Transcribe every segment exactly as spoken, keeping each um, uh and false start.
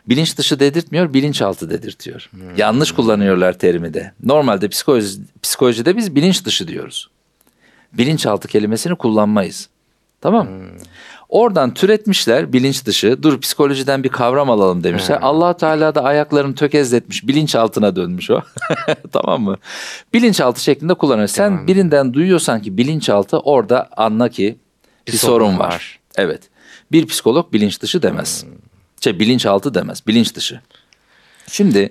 Bilinç dışı dedirtmiyor, bilinçaltı dedirtiyor. Hmm. Yanlış kullanıyorlar terimi de. Normalde psikoloji, psikolojide biz bilinç dışı diyoruz. Bilinçaltı kelimesini kullanmayız. Tamam mı? Hmm. Oradan türetmişler bilinç dışı. Dur psikolojiden bir kavram alalım demişler. Hmm. Allah-u Teala da ayaklarını tökezletmiş. Bilinçaltına dönmüş o. Tamam mı? Bilinçaltı şeklinde kullanıyor. Sen tamam. Birinden duyuyorsan ki bilinçaltı, orada anla ki bir, bir sorun, sorun var. var. Evet. Bir psikolog bilinç dışı demez. Hmm. Şey, bilinçaltı demez. Bilinç dışı. Şimdi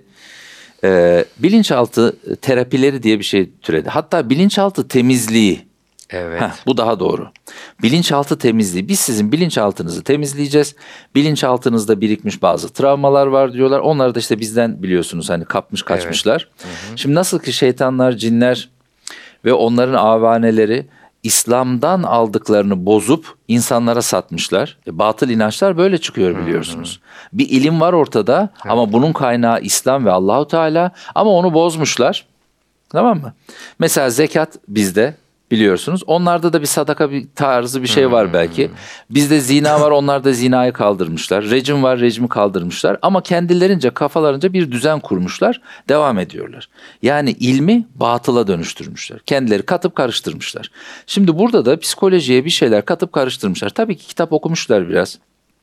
e, bilinçaltı terapileri diye bir şey türedi. Hatta bilinçaltı temizliği. Evet. Heh, bu daha doğru. Bilinçaltı temizliği. Biz sizin bilinçaltınızı temizleyeceğiz. Bilinçaltınızda birikmiş bazı travmalar var diyorlar. Onları da işte bizden biliyorsunuz hani kapmış kaçmışlar. Evet. Hı hı. Şimdi nasıl ki şeytanlar, cinler ve onların avaneleri İslam'dan aldıklarını bozup insanlara satmışlar. E, batıl inançlar böyle çıkıyor biliyorsunuz. Hı hı. Bir ilim var ortada, hı. Ama bunun kaynağı İslam ve Allahu Teala, ama onu bozmuşlar. Tamam mı? Mesela zekat bizde. Biliyorsunuz. Onlarda da bir sadaka bir tarzı bir şey var belki. Bizde zina var, onlarda zinayı kaldırmışlar. Rejim var, rejimi kaldırmışlar. Ama kendilerince, kafalarınca bir düzen kurmuşlar. Devam ediyorlar. Yani ilmi batıla dönüştürmüşler. Kendileri katıp karıştırmışlar. Şimdi burada da psikolojiye bir şeyler katıp karıştırmışlar. Tabii ki kitap okumuşlar biraz.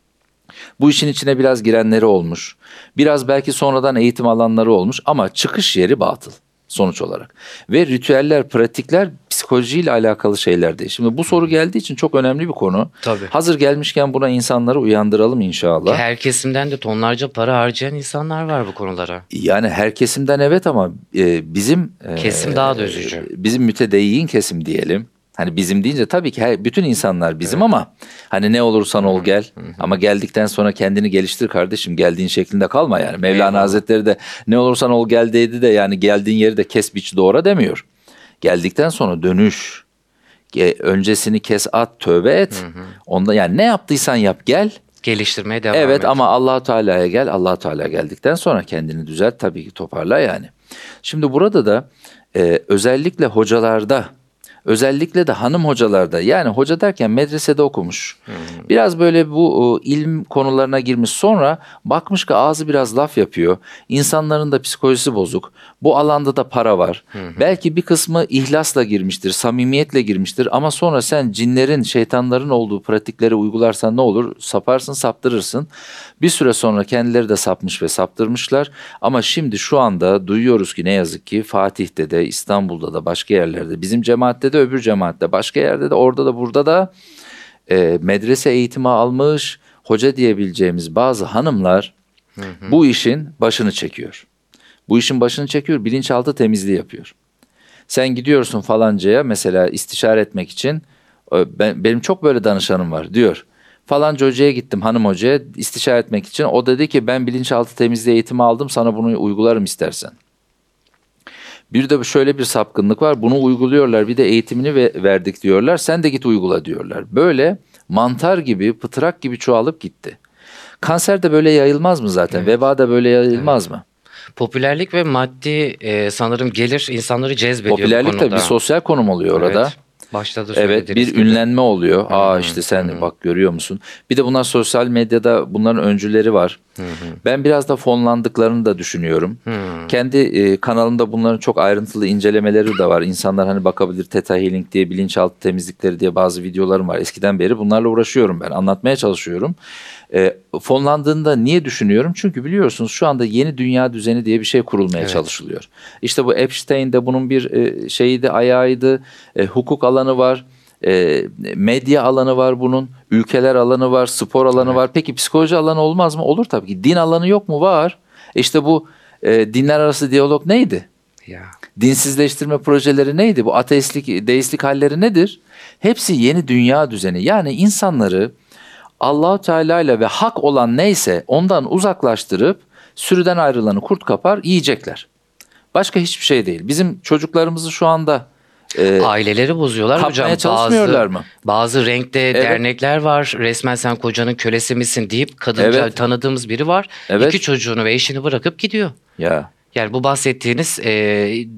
Bu işin içine biraz girenleri olmuş. Biraz belki sonradan eğitim alanları olmuş. Ama çıkış yeri batıl. Sonuç olarak. Ve ritüeller, pratikler psikolojiyle alakalı şeyler değil. Şimdi bu soru geldiği için çok önemli bir konu. Tabii. Hazır gelmişken buna insanları uyandıralım inşallah. Her kesimden de tonlarca para harcayan insanlar var bu konulara. Yani her kesimden evet, ama e, bizim... Kesim e, daha da üzücü. Bizim mütedeyyin kesim diyelim. Hani bizim deyince tabii ki her, bütün insanlar bizim, evet. Ama hani ne olursan ol gel. Hı hı. Ama geldikten sonra kendini geliştir kardeşim. Geldiğin şeklinde kalma yani. Mevlana Eyvallah. Hazretleri de ne olursan ol gel dedi de, yani geldiğin yeri de kes biç doğra demiyor. Geldikten sonra dönüş. Öncesini kes at, tövbe et. Hı hı. Onda yani ne yaptıysan yap, gel. Geliştirmeye devam evet, et. Ama Allah-u Teala'ya gel. Allah-u Teala geldikten sonra kendini düzelt, tabii ki toparla yani. Şimdi burada da e, özellikle hocalarda, özellikle de hanım hocalarda, yani hoca derken medresede okumuş. Hmm. Biraz böyle bu o, ilim konularına girmiş, sonra bakmış ki ağzı biraz laf yapıyor. İnsanların da psikolojisi bozuk. Bu alanda da para var. Hmm. Belki bir kısmı ihlasla girmiştir, samimiyetle girmiştir, ama sonra sen cinlerin, şeytanların olduğu pratikleri uygularsan ne olur? Saparsın, saptırırsın. Bir süre sonra kendileri de sapmış ve saptırmışlar. Ama şimdi şu anda duyuyoruz ki ne yazık ki Fatih'te de, İstanbul'da da, başka yerlerde, bizim cemaatte de, öbür cemaatte, başka yerde de, orada da burada da e, medrese eğitimi almış hoca diyebileceğimiz bazı hanımlar hı hı. bu işin başını çekiyor. Bu işin başını çekiyor, bilinçaltı temizliği yapıyor. Sen gidiyorsun falancaya mesela istişare etmek için, ben, benim çok böyle danışanım var diyor. Falanca hocaya gittim, hanım hocaya istişare etmek için. O dedi ki ben bilinçaltı temizliği eğitimi aldım, sana bunu uygularım istersen. Bir de şöyle bir sapkınlık var, bunu uyguluyorlar, bir de eğitimini verdik diyorlar, sen de git uygula diyorlar. Böyle mantar gibi, pıtrak gibi çoğalıp gitti. Kanser de böyle yayılmaz mı zaten? Evet. Veba da böyle yayılmaz evet. mı? Popülerlik ve maddi e, sanırım gelir insanları cezbediyor. Popülerlik de bir sosyal konum oluyor orada. Evet. Başladı evet, bir gibi. Ünlenme oluyor. Hı-hı. Aa işte sen Hı-hı. bak görüyor musun? Bir de bunlar sosyal medyada, bunların öncüleri var. Hı-hı. Ben biraz da fonlandıklarını da düşünüyorum. Hı-hı. Kendi e, kanalımda bunların çok ayrıntılı incelemeleri de var. İnsanlar hani bakabilir, Theta Healing diye, bilinçaltı temizlikleri diye bazı videolarım var. Eskiden beri bunlarla uğraşıyorum ben. Anlatmaya çalışıyorum. E, fonlandığında niye düşünüyorum? Çünkü biliyorsunuz şu anda yeni dünya düzeni diye bir şey kurulmaya evet. çalışılıyor. İşte bu Epstein'de bunun bir e, şeyiydi, ayağıydı. E, hukuk alanı var. E, medya alanı var bunun. Ülkeler alanı var. Spor alanı evet. var. Peki psikoloji alanı olmaz mı? Olur tabii ki. Din alanı yok mu? Var. E işte bu e, dinler arası diyalog neydi? Ya. Dinsizleştirme projeleri neydi? Bu ateistlik, deistlik halleri nedir? Hepsi yeni dünya düzeni. Yani insanları Allah-u Teala ile ve hak olan neyse ondan uzaklaştırıp sürüden ayrılanı kurt kapar yiyecekler. Başka hiçbir şey değil. Bizim çocuklarımızı şu anda e, aileleri bozuyorlar hocam. Kapmaya çalışmıyorlar bazı, mı? Bazı renkte evet. dernekler var. Resmen sen kocanın kölesi misin deyip kadınca evet. tanıdığımız biri var. Evet. İki çocuğunu ve eşini bırakıp gidiyor. Ya. Yani bu bahsettiğiniz e,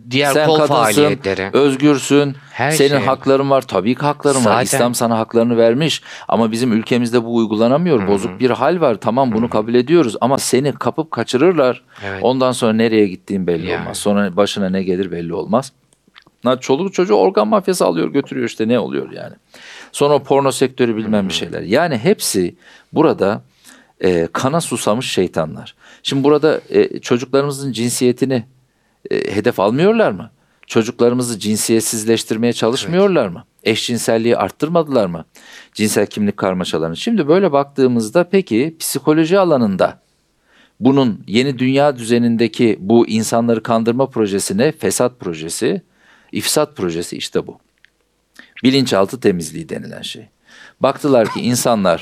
diğer Sen kol kadınsın, faaliyetleri. özgürsün, Her senin şey. hakların var. Tabii ki hakların Zaten. var. İslam sana haklarını vermiş ama bizim ülkemizde bu uygulanamıyor. Hı-hı. Bozuk bir hal var. Tamam, bunu Hı-hı. kabul ediyoruz ama seni kapıp kaçırırlar. Evet. Ondan sonra nereye gittiğin belli yani. olmaz. Sonra başına ne gelir belli olmaz. Çoluk çocuğu organ mafyası alıyor götürüyor, işte ne oluyor yani. Sonra o porno sektörü bilmem Hı-hı. bir şeyler. Yani hepsi burada e, kana susamış şeytanlar. Şimdi burada e, çocuklarımızın cinsiyetini e, hedef almıyorlar mı? Çocuklarımızı cinsiyetsizleştirmeye çalışmıyorlar evet. mı? Eşcinselliği arttırmadılar mı? Cinsel kimlik karmaşalarını. Şimdi böyle baktığımızda peki psikoloji alanında bunun yeni dünya düzenindeki bu insanları kandırma projesine fesat projesi, ifsat projesi işte bu. Bilinçaltı temizliği denilen şey. Baktılar ki insanlar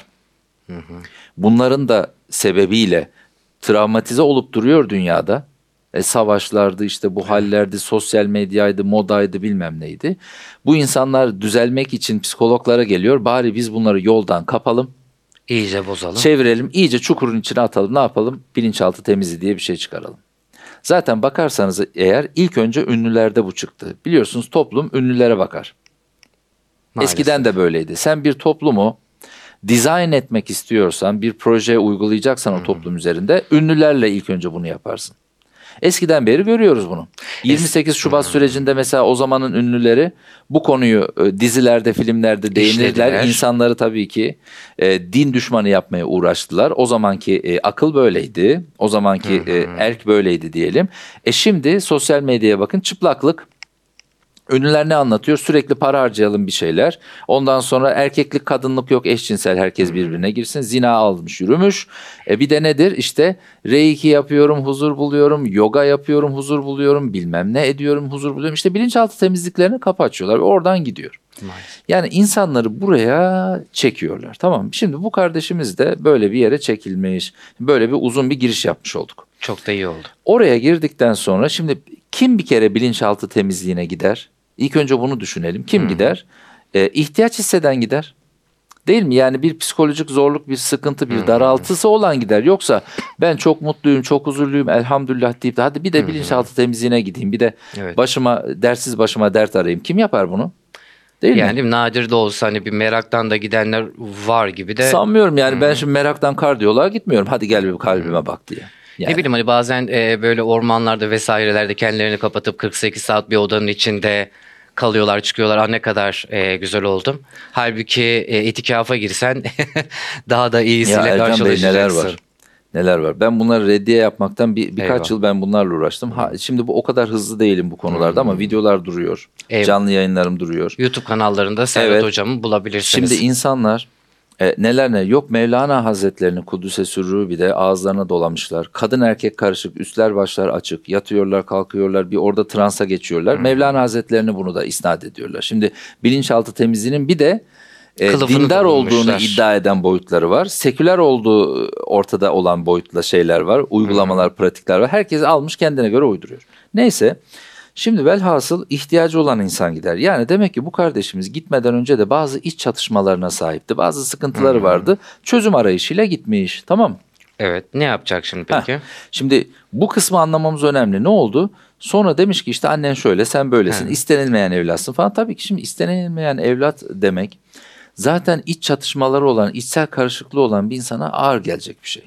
bunların da sebebiyle travmatize olup duruyor dünyada. E, savaşlardı, işte bu hallerdi, sosyal medyaydı, modaydı, bilmem neydi. Bu insanlar düzelmek için psikologlara geliyor. Bari biz bunları yoldan kapalım. İyice bozalım. Çevirelim, iyice çukurun içine atalım. Ne yapalım? Bilinçaltı temizliği diye bir şey çıkaralım. Zaten bakarsanız eğer ilk önce ünlülerde bu çıktı. Biliyorsunuz toplum ünlülere bakar. Maalesef. Eskiden de böyleydi. Sen bir toplumu dizayn etmek istiyorsan, bir proje uygulayacaksan o toplum hmm. üzerinde ünlülerle ilk önce bunu yaparsın. Eskiden beri görüyoruz bunu. yirmi sekiz Şubat hmm. sürecinde mesela o zamanın ünlüleri bu konuyu dizilerde, filmlerde değinirler. İşlediler. İnsanları tabii ki e, din düşmanı yapmaya uğraştılar. O zamanki e, akıl böyleydi. O zamanki hmm. e, erk böyleydi diyelim. E şimdi sosyal medyaya bakın, çıplaklık. Ünlüler ne anlatıyor? Sürekli para harcayalım bir şeyler. Ondan sonra erkeklik, kadınlık yok, eşcinsel, herkes birbirine girsin. Zina almış, yürümüş. E bir de nedir? İşte reiki yapıyorum, huzur buluyorum. Yoga yapıyorum, huzur buluyorum. Bilmem ne ediyorum, huzur buluyorum. İşte bilinçaltı temizliklerini kapı açıyorlar ve oradan gidiyor. Maalesef. Yani insanları buraya çekiyorlar. Tamam. Şimdi bu kardeşimiz de böyle bir yere çekilmiş. Böyle bir uzun bir giriş yapmış olduk. Çok da iyi oldu. Oraya girdikten sonra şimdi kim bir kere bilinçaltı temizliğine gider? İlk önce bunu düşünelim. Kim hmm. gider? Ee, ihtiyaç hisseden gider. Değil mi? Yani bir psikolojik zorluk, bir sıkıntı, bir hmm. daraltısı olan gider. Yoksa ben çok mutluyum, çok huzurluyum, elhamdülillah deyip de hadi bir de hmm. bilinçaltı temizliğine gideyim. Bir de evet. başıma, dertsiz başıma dert arayayım. Kim yapar bunu? Değil yani mi? nadir de olsa hani bir meraktan da gidenler var gibi de. Sanmıyorum yani hmm. ben şimdi meraktan kardiyoloğa gitmiyorum. Hadi gel bir kalbime bak diye. Yani. Ne bileyim hani bazen e, böyle ormanlarda vesairelerde kendilerini kapatıp kırk sekiz saat bir odanın içinde kalıyorlar, çıkıyorlar. Ah ne kadar e, güzel oldum. Halbuki e, itikafa girsen daha da iyisiyle karşılaşacaksın. Neler var? Neler var? Ben bunları reddiye yapmaktan bir, birkaç Eyvah. yıl ben bunlarla uğraştım. Ha, şimdi bu o kadar hızlı değilim bu konularda hmm. ama videolar duruyor. Eyvah. Canlı yayınlarım duruyor. YouTube kanallarında Serhat evet. Hocam'ı bulabilirsiniz. Şimdi insanlar E, neler ne yok, Mevlana Hazretlerini Kudüs'e sürrü bir de ağızlarına dolamışlar. Kadın erkek karışık, üstler başlar açık, yatıyorlar kalkıyorlar, bir orada transa geçiyorlar. Hmm. Mevlana Hazretlerini bunu da isnat ediyorlar. Şimdi bilinçaltı temizliğinin bir de e, dindar olduğunu iddia eden boyutları var. Seküler olduğu ortada olan boyutla şeyler var, uygulamalar, hmm. pratikler var. Herkes almış kendine göre uyduruyor. Neyse. Şimdi velhasıl ihtiyacı olan insan gider. Yani demek ki bu kardeşimiz gitmeden önce de bazı iç çatışmalarına sahipti. Bazı sıkıntıları hmm. vardı. Çözüm arayışıyla gitmiş. Tamam. Evet. Ne yapacak şimdi peki? Heh. Şimdi bu kısmı anlamamız önemli. Ne oldu? Sonra demiş ki işte annen şöyle, sen böylesin. Hmm. İstenilmeyen evlatsın falan. Tabii ki şimdi istenilmeyen evlat demek zaten iç çatışmaları olan, içsel karışıklığı olan bir insana ağır gelecek bir şey.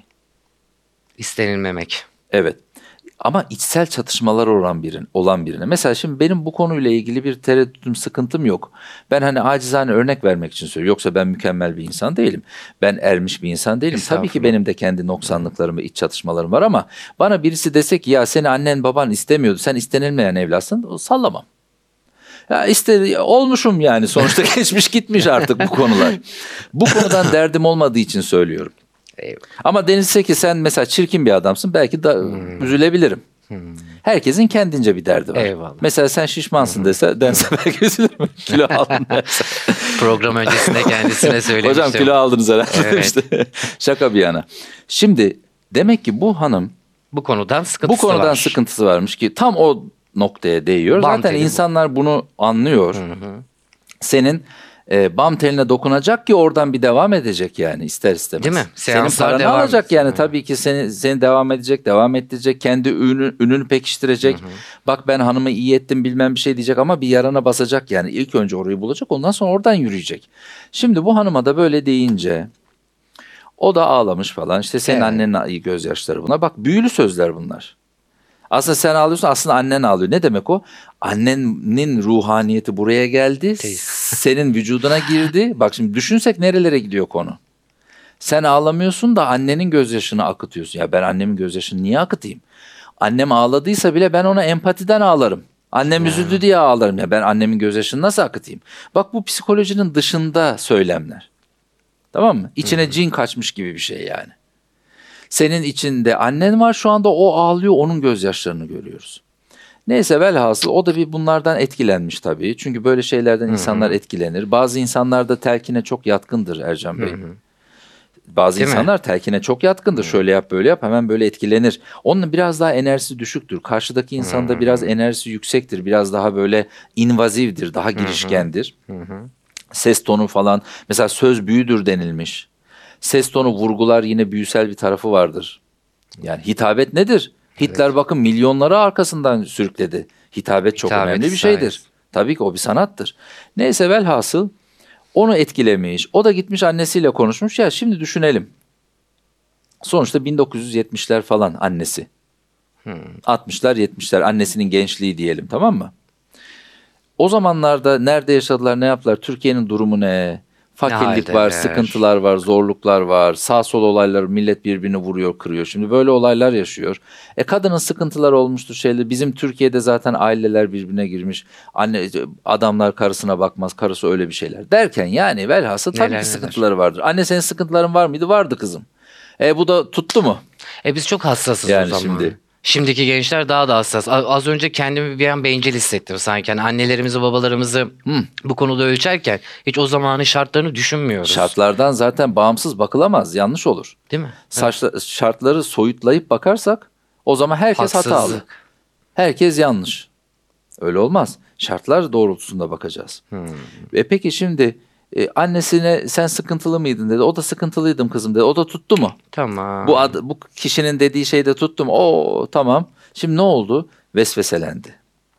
İstenilmemek. Evet. Ama içsel çatışmalar olan birine, olan birine. Mesela şimdi benim bu konuyla ilgili bir tereddütüm, sıkıntım yok. Ben hani acizane örnek vermek için söylüyorum. Yoksa ben mükemmel bir insan değilim. Ben ermiş bir insan değilim. Tabii ki benim de kendi noksanlıklarım ve iç çatışmalarım var ama bana birisi dese ki ya seni annen baban istemiyordu, sen istenilmeyen evlatsın, sallamam. Ya işte olmuşum yani sonuçta geçmiş gitmiş artık bu konular. Bu konudan derdim olmadığı için söylüyorum. Eyvallah. Ama denilse ki sen mesela çirkin bir adamsın, belki da hmm. üzülebilirim. Hmm. Herkesin kendince bir derdi var. Eyvallah. Mesela sen şişmansın hmm. dese dense belki üzülürüm. Kilo aldın derse. Program öncesinde kendisine söylemiştim. Hocam kilo aldınız herhalde. Evet. İşte, şaka bir yana. Şimdi demek ki bu hanım bu konudan sıkıntısı bu konudan var. sıkıntısı varmış ki tam o noktaya değiyor. Bant Zaten insanlar bu. bunu anlıyor. Hı hı. Senin e, bam teline dokunacak ki oradan bir devam edecek yani ister istemez. Değil mi? Senin Seanslar paranı devam alacak etsin. yani tabii ki seni, seni devam edecek, devam ettirecek. Kendi ünü, ününü pekiştirecek. Hı hı. Bak ben hanımı iyi ettim bilmem bir şey diyecek ama bir yarana basacak yani. İlk önce orayı bulacak, ondan sonra oradan yürüyecek. Şimdi bu hanıma da böyle deyince o da ağlamış falan. İşte senin Evet. annenin iyi gözyaşları buna. Bak büyülü sözler bunlar. Aslında sen ağlıyorsun, aslında annen ağlıyor. Ne demek o? Annenin ruhaniyeti buraya geldi. Senin vücuduna girdi. Bak şimdi düşünsek nerelere gidiyor konu. Sen ağlamıyorsun da annenin gözyaşını akıtıyorsun. Ya ben annemin gözyaşını niye akıtayım? Annem ağladıysa bile ben ona empatiden ağlarım. Annem üzüldü diye ağlarım. Ya ben annemin gözyaşını nasıl akıtayım? Bak bu psikolojinin dışında söylemler. Tamam mı? İçine Hı-hı. cin kaçmış gibi bir şey yani. Senin içinde annen var şu anda, o ağlıyor, onun gözyaşlarını görüyoruz. Neyse velhasıl o da bir bunlardan etkilenmiş tabii. Çünkü böyle şeylerden Hı-hı. insanlar etkilenir. Bazı insanlar da telkine çok yatkındır Ercan Bey. Hı-hı. Bazı Değil insanlar mi? telkine çok yatkındır. Hı-hı. Şöyle yap böyle yap hemen böyle etkilenir. Onun biraz daha enerjisi düşüktür. Karşıdaki insanda Hı-hı. biraz enerjisi yüksektir. Biraz daha böyle invazivdir, daha girişkendir. Hı-hı. Ses tonu falan. Mesela söz büyüdür denilmiş. Ses tonu vurgular yine büyüsel bir tarafı vardır. Yani hitabet nedir? Hitler evet. bakın milyonları arkasından sürükledi. Hitabet çok Hitabet önemli bir şeydir. Sayesinde. Tabii ki o bir sanattır. Neyse velhasıl onu etkilemiş. O da gitmiş annesiyle konuşmuş. Ya şimdi düşünelim. Sonuçta bin dokuz yüz yetmişler falan annesi. Hmm. altmışlar yetmişler annesinin gençliği diyelim, tamam mı? O zamanlarda nerede yaşadılar, ne yaptılar? Türkiye'nin durumu ne? Fakirlik var, sıkıntılar var, zorluklar var, sağ sol olaylar, millet birbirini vuruyor, kırıyor. Şimdi böyle olaylar yaşıyor. E kadının sıkıntıları olmuştur şeyler. Bizim Türkiye'de zaten aileler birbirine girmiş. Anne adamlar karısına bakmaz, karısı öyle bir şeyler. Derken yani velhasıl tabii neler, ki sıkıntıları neler. vardır. Anne senin sıkıntıların var mıydı? Vardı kızım. E bu da tuttu mu? E biz çok hassasız yani o zaman. Şimdi. Şimdiki gençler daha da hassas. Az önce kendimi bir an bencil hissettim sanki. Yani annelerimizi, babalarımızı hmm. bu konuda ölçerken hiç o zamanın şartlarını düşünmüyoruz. Şartlardan zaten bağımsız bakılamaz. Yanlış olur. Değil mi? Saçla, evet. Şartları soyutlayıp bakarsak o zaman herkes Haksızlık. hatalı. Herkes yanlış. Öyle olmaz. Şartlar doğrultusunda bakacağız. Hmm. E peki şimdi... Ee, annesine sen sıkıntılı mıydın dedi. O da sıkıntılıydım kızım dedi. O da tuttu mu? Tamam. Bu ad, bu kişinin dediği şey de tuttu mu? Oo tamam. Şimdi ne oldu? Vesveselendi.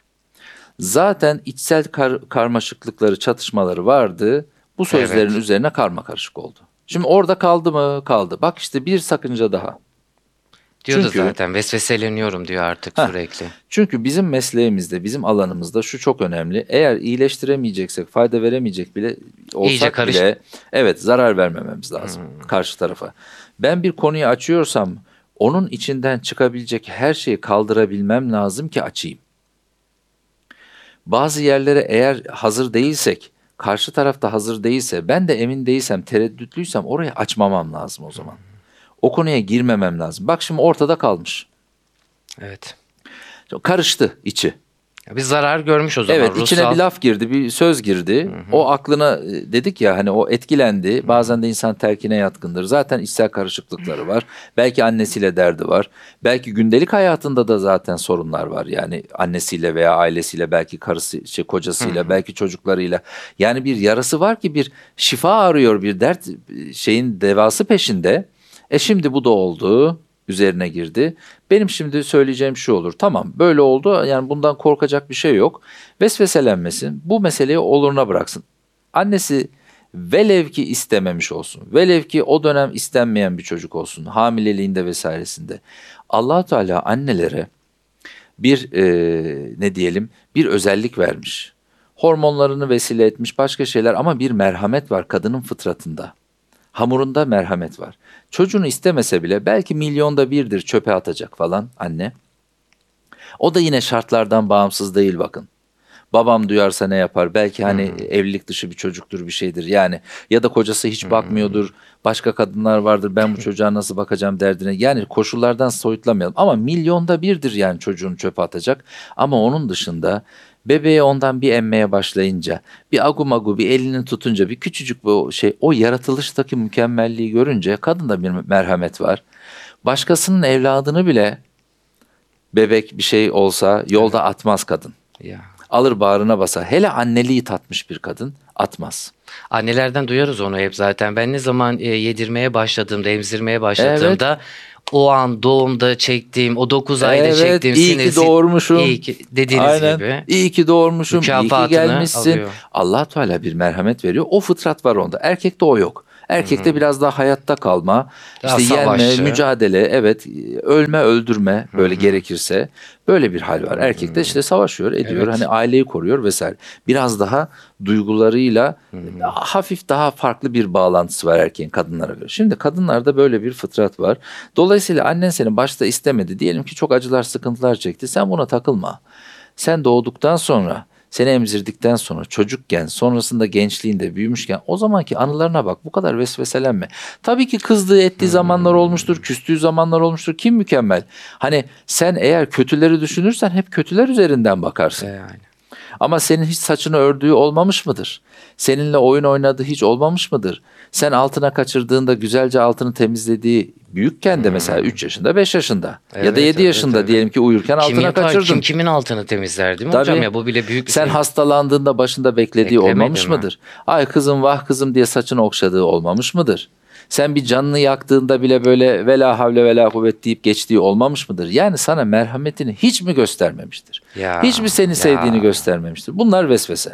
Zaten içsel kar, karmaşıklıkları, çatışmaları vardı. Bu sözlerin evet. üzerine karma karışık oldu. Şimdi orada kaldı mı? Kaldı. Bak işte bir sakınca daha. Diyordu çünkü, zaten vesveseleniyorum diyor artık heh, sürekli. Çünkü bizim mesleğimizde, bizim alanımızda şu çok önemli. Eğer iyileştiremeyeceksek, fayda veremeyecek bile olsak bile evet zarar vermememiz lazım hmm. karşı tarafa. Ben bir konuyu açıyorsam onun içinden çıkabilecek her şeyi kaldırabilmem lazım ki açayım. Bazı yerlere eğer hazır değilsek, karşı tarafta hazır değilse, ben de emin değilsem, tereddütlüysem orayı açmamam lazım o zaman. O konuya girmemem lazım. Bak şimdi ortada kalmış. Evet. Karıştı içi. Bir zarar görmüş o zaman. Evet ruhsal. içine bir laf girdi, bir söz girdi. Hı hı. O aklına dedik ya hani o etkilendi. Hı hı. Bazen de insan telkine yatkındır. Zaten içsel karışıklıkları var. Belki annesiyle derdi var. Belki gündelik hayatında da zaten sorunlar var. Yani annesiyle veya ailesiyle, belki karısı, şey, kocasıyla, hı hı. belki çocuklarıyla. Yani bir yarası var ki bir şifa arıyor, bir dert şeyin devası peşinde. E şimdi bu da oldu, üzerine girdi. Benim şimdi söyleyeceğim şu olur. Tamam böyle oldu, yani bundan korkacak bir şey yok. Vesveselenmesin, bu meseleyi oluruna bıraksın. Annesi velev ki istememiş olsun, velev ki o dönem istenmeyen bir çocuk olsun, hamileliğinde vesairesinde. Allah-u Teala annelere bir e, ne diyelim bir özellik vermiş. Hormonlarını vesile etmiş, başka şeyler, ama bir merhamet var kadının fıtratında. Hamurunda merhamet var. Çocuğunu istemese bile belki milyonda birdir çöpe atacak falan anne. O da yine şartlardan bağımsız değil bakın. Babam duyarsa ne yapar? Belki hani hmm. evlilik dışı bir çocuktur, bir şeydir yani. Ya da kocası hiç hmm. bakmıyordur. Başka kadınlar vardır, ben bu çocuğa nasıl bakacağım derdine. Yani koşullardan soyutlamayalım. Ama milyonda birdir yani çocuğunu çöpe atacak. Ama onun dışında bebeği ondan bir emmeye başlayınca, bir agu magu bir elini tutunca, bir küçücük bu şey, o yaratılıştaki mükemmelliği görünce kadında bir merhamet var. Başkasının evladını bile bebek bir şey olsa yolda atmaz kadın. Ya. Alır bağrına basar. Hele anneliği tatmış bir kadın atmaz. Annelerden duyarız onu hep zaten. Ben ne zaman e, yedirmeye başladığımda, emzirmeye başladığımda o an doğumda çektiğim, o dokuz ayda Evet, çektiğim iyi sinir... ki doğurmuşum. İyi ki dediğiniz Aynen. gibi. İyi ki doğurmuşum, iyi ki Mükafatını gelmişsin. alıyor. Allah Teala bir merhamet veriyor. O fıtrat var onda. Erkekte o yok. Erkekte Hı-hı. biraz daha hayatta kalma, daha işte savaşçı. yenme, mücadele, evet, ölme, öldürme böyle Hı-hı. gerekirse böyle bir hal var. Erkekte Hı-hı. işte savaşıyor, ediyor, evet. hani aileyi koruyor vesaire. Biraz daha duygularıyla Hı-hı. hafif daha farklı bir bağlantısı var erkeğin kadınlara göre. Şimdi kadınlarda böyle bir fıtrat var. Dolayısıyla annen seni başta istemedi. Diyelim ki çok acılar, sıkıntılar çekti. Sen buna takılma. Sen doğduktan sonra, seni emzirdikten sonra, çocukken, sonrasında gençliğinde, büyümüşken o zamanki anılarına bak. Bu kadar vesveselenme. Tabii ki kızdığı, ettiği hmm. zamanlar olmuştur, küstüğü zamanlar olmuştur. Kim mükemmel? Hani sen eğer kötüleri düşünürsen hep kötüler üzerinden bakarsın. Yani. Ama senin hiç saçını ördüğü olmamış mıdır? Seninle oyun oynadığı hiç olmamış mıdır? Sen altına kaçırdığında güzelce altını temizlediği büyükken de mesela üç yaşında, beş yaşında evet, ya da yedi evet, yaşında evet. diyelim ki uyurken kim altına yapar, kaçırdın. Kim kimin altını temizler değil mi Tabii, hocam ya, bu bile büyük bir sen şey. hastalandığında başında beklediği Beklemedi olmamış mi? mıdır? Ay kızım vah kızım diye saçını okşadığı olmamış mıdır? Sen bir canını yaktığında bile böyle vela havle vela kuvvet deyip geçtiği olmamış mıdır? Yani sana merhametini hiç mi göstermemiştir? Ya, hiç mi seni ya. sevdiğini göstermemiştir? Bunlar vesvese.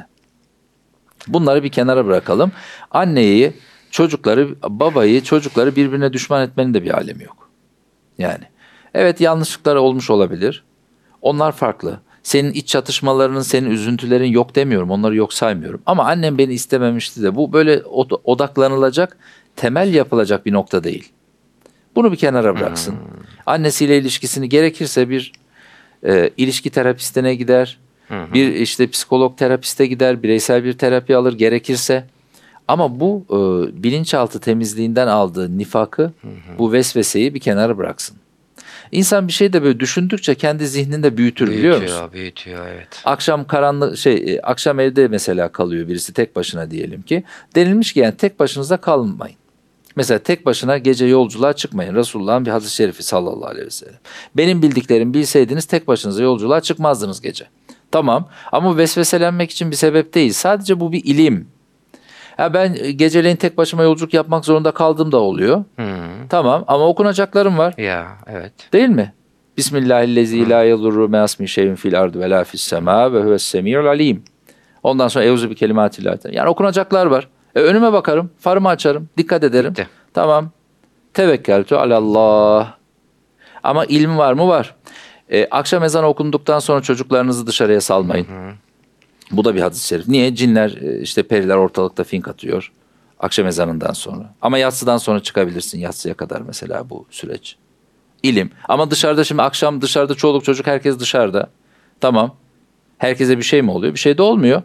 Bunları bir kenara bırakalım. Anneyi, çocukları, babayı, çocukları birbirine düşman etmenin de bir alemi yok. Yani evet yanlışlıklar olmuş olabilir. Onlar farklı. Senin iç çatışmalarının, senin üzüntülerin yok demiyorum. Onları yok saymıyorum. Ama annem beni istememişti de bu böyle odaklanılacak, temel yapılacak bir nokta değil. Bunu bir kenara bıraksın. Hmm. Annesiyle ilişkisini gerekirse bir e, ilişki terapistine gider. Hmm. Bir işte psikolog terapiste gider. Bireysel bir terapi alır gerekirse. Ama bu e, bilinçaltı temizliğinden aldığı nifakı, hmm. bu vesveseyi bir kenara bıraksın. İnsan bir şey de böyle düşündükçe kendi zihninde büyütür, büyütüyor, biliyor musun? Büyütüyor, evet. Akşam karanlık şey, akşam evde mesela kalıyor birisi tek başına diyelim ki. Denilmiş ki yani tek başınıza kalmayın. Mesela tek başına gece yolculuğa çıkmayın. Resulullah'ın bir hadis-i şerifi sallallahu aleyhi ve sellem. Benim bildiklerimi bilseydiniz tek başınıza yolculuğa çıkmazdınız gece. Tamam ama vesveselenmek için bir sebep değil. Sadece bu bir ilim. Ya ben geceleyin tek başıma yolculuk yapmak zorunda kaldığım da oluyor. Hmm. Tamam ama okunacaklarım var. Ya evet. Değil mi? Bismillahirrahmanirrahim. La yadurru ma ismi şey'in fil ardı ve la fis sema ve huves semiul alim. Ondan sonra euzu bi kelimatillah. Yani okunacaklar var. E, önüme bakarım, farımı açarım, dikkat ederim. Bitti. Tamam. Tevekkeltü alallah. Ama ilmi var mı? Var. E, akşam ezanı okunduktan sonra çocuklarınızı dışarıya salmayın. Hı hı. Bu da bir hadis-i şerif. Niye? Cinler, işte periler ortalıkta fink atıyor akşam ezanından sonra. Ama yatsıdan sonra çıkabilirsin. Yatsıya kadar mesela bu süreç. İlim. Ama dışarıda şimdi akşam dışarıda çoluk çocuk herkes dışarıda. Tamam. Herkese bir şey mi oluyor? Bir şey de olmuyor.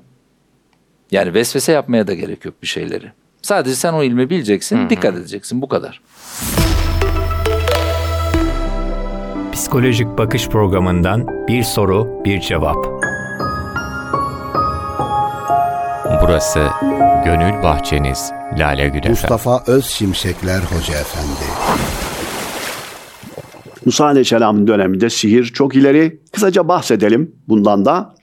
Yani vesvese yapmaya da gerek yok bir şeyleri. Sadece sen o ilmi bileceksin, Hı-hı. dikkat edeceksin. Bu kadar. Psikolojik Bakış Programı'ndan bir soru, bir cevap. Burası Gönül Bahçeniz, Lale Gül Efendi. Mustafa Özşimşekler Hoca Efendi. Musa Aleyhisselam'ın döneminde sihir çok ileri. Kısaca bahsedelim bundan da.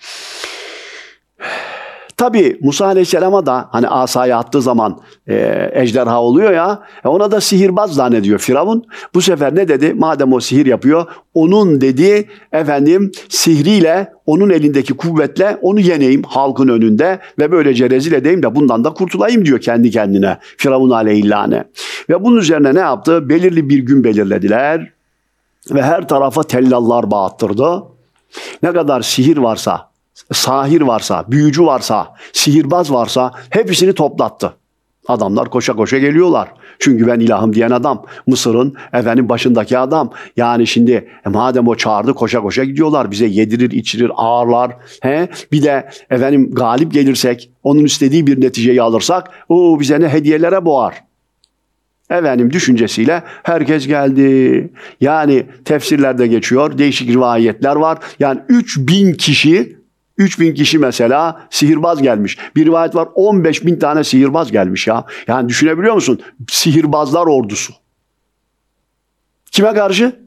Tabii Musa Aleyhisselam'a da hani asayı attığı zaman e, ejderha oluyor ya, e, ona da sihirbaz zannediyor Firavun. Bu sefer ne dedi? Madem o sihir yapıyor, onun dedi efendim sihriyle, onun elindeki kuvvetle onu yeneyim halkın önünde ve böylece rezil edeyim de bundan da kurtulayım diyor kendi kendine Firavun aleyhillâne. Ve bunun üzerine ne yaptı? Belirli bir gün belirlediler ve her tarafa tellallar bağıttırdı. Ne kadar sihir varsa, sahir varsa, büyücü varsa, sihirbaz varsa hepsini toplattı. Adamlar koşa koşa geliyorlar. Çünkü ben ilahım diyen adam, Mısır'ın efendim başındaki adam. Yani şimdi e, madem o çağırdı koşa koşa gidiyorlar. Bize yedirir, içirir, ağırlar. He? Bir de efendim galip gelirsek, onun istediği bir neticeyi alırsak, o bize ne hediyelere boğar. Efendim düşüncesiyle herkes geldi. Yani tefsirlerde geçiyor, değişik rivayetler var. Yani üç bin kişi üç bin kişi mesela sihirbaz gelmiş. Bir rivayet var on beş bin tane sihirbaz gelmiş ya. Yani düşünebiliyor musun? Sihirbazlar ordusu. Kime karşı?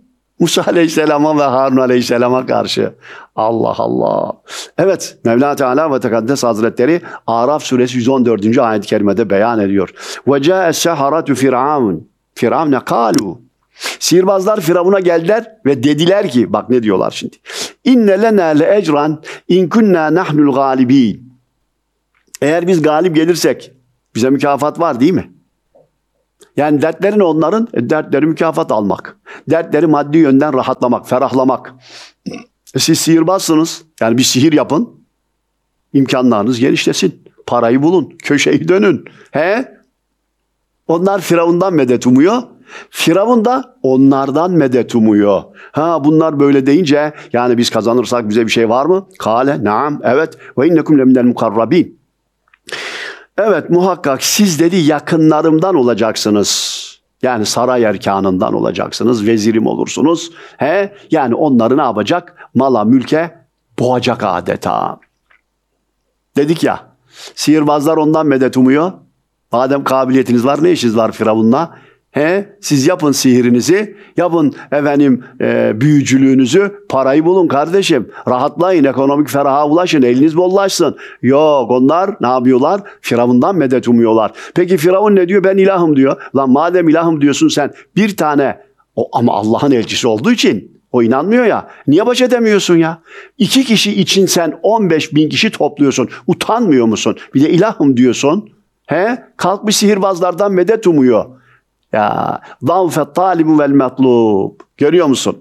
Musa Aleyhisselam'a ve Harun Aleyhisselam'a karşı. Allah Allah. Evet, Mevla Teala ve Tekaddes Hazretleri Araf suresi yüz on dördüncü ayet-i kerimede beyan ediyor. Ve ca'es seharatu firavun. Firavne kalu. Sihirbazlar Firavun'a geldiler ve dediler ki, bak ne diyorlar şimdi. İnne lena le ecran in kunna nahnul galibin. Eğer biz galip gelirsek bize mükafat var değil mi? Yani dertleri ne onların? E, dertleri mükafat almak. Dertleri maddi yönden rahatlamak, ferahlamak. E, siz sihirbazsınız. Yani bir sihir yapın. İmkanlarınız genişlesin. Parayı bulun. Köşeyi dönün. He? Onlar Firavun'dan medet umuyor. Firavun da onlardan medet umuyor. Ha bunlar böyle deyince yani biz kazanırsak bize bir şey var mı? Kale naam evet ve innekum leminel mukarrabin. Evet muhakkak siz dedi yakınlarımdan olacaksınız. Yani saray erkanından olacaksınız. Vezirim olursunuz. He? Yani onları ne yapacak? Mala mülke boğacak adeta. Dedik ya sihirbazlar ondan medet umuyor. Madem kabiliyetiniz var ne işiniz var Firavun'la? He, siz yapın sihirinizi, yapın efendim e, büyücülüğünüzü, parayı bulun kardeşim. Rahatlayın, ekonomik feraha ulaşın, eliniz bollaşsın. Yok onlar ne yapıyorlar? Firavun'dan medet umuyorlar. Peki Firavun ne diyor? Ben ilahım diyor. Lan madem ilahım diyorsun sen bir tane o, ama Allah'ın elçisi olduğu için o inanmıyor ya. Niye baş edemiyorsun ya? İki kişi için sen on beş bin kişi topluyorsun. Utanmıyor musun? Bir de ilahım diyorsun. He? Kalkmış sihirbazlardan medet umuyor. Ya zavfet talibu vel metlub. Görüyor musun?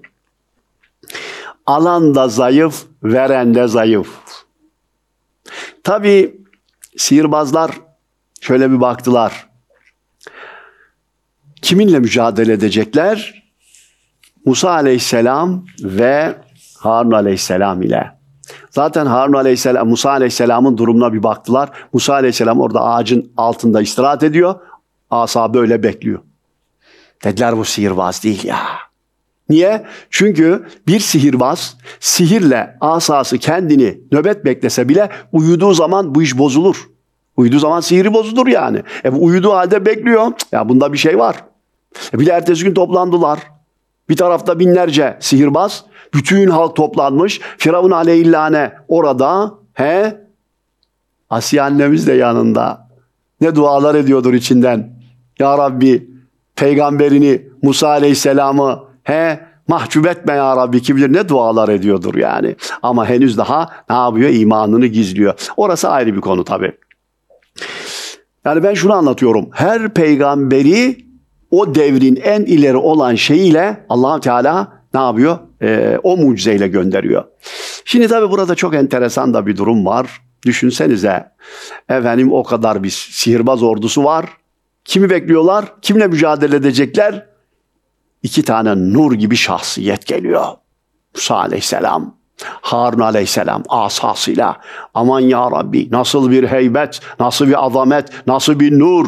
Alan da zayıf, veren de zayıf. Tabii sihirbazlar şöyle bir baktılar. Kiminle mücadele edecekler? Musa Aleyhisselam ve Harun Aleyhisselam ile. Zaten Harun Aleyhisselam, Musa Aleyhisselam'ın durumuna bir baktılar. Musa Aleyhisselam orada ağacın altında istirahat ediyor. Asa böyle bekliyor. Dediler bu sihirbaz değil ya. Niye? Çünkü bir sihirbaz sihirle asası kendini nöbet beklese bile uyuduğu zaman bu iş bozulur. Uyuduğu zaman sihiri bozulur yani. E bu uyuduğu halde bekliyor. Ya bunda bir şey var. E bir de ertesi gün toplandılar. Bir tarafta binlerce sihirbaz. Bütün halk toplanmış. Firavun aleyhillâne orada. He? Asiye annemiz de yanında. Ne dualar ediyordur içinden. Ya Rabbi peygamberini Musa Aleyhisselam'ı he mahcup etme ya Rabbi, kim bilir ne dualar ediyordur yani. Ama henüz daha ne yapıyor? İmanını gizliyor. Orası ayrı bir konu tabii. Yani ben şunu anlatıyorum. Her peygamberi o devrin en ileri olan şeyiyle Allah Teala ne yapıyor? Ee, o mucizeyle gönderiyor. Şimdi tabii burada çok enteresan da bir durum var. Düşünsenize efendim o kadar bir sihirbaz ordusu var. Kimi bekliyorlar? Kimle mücadele edecekler? İki tane nur gibi şahsiyet geliyor. Musa Aleyhisselam, Harun Aleyhisselam asasıyla. Aman ya Rabbi nasıl bir heybet, nasıl bir azamet, nasıl bir nur.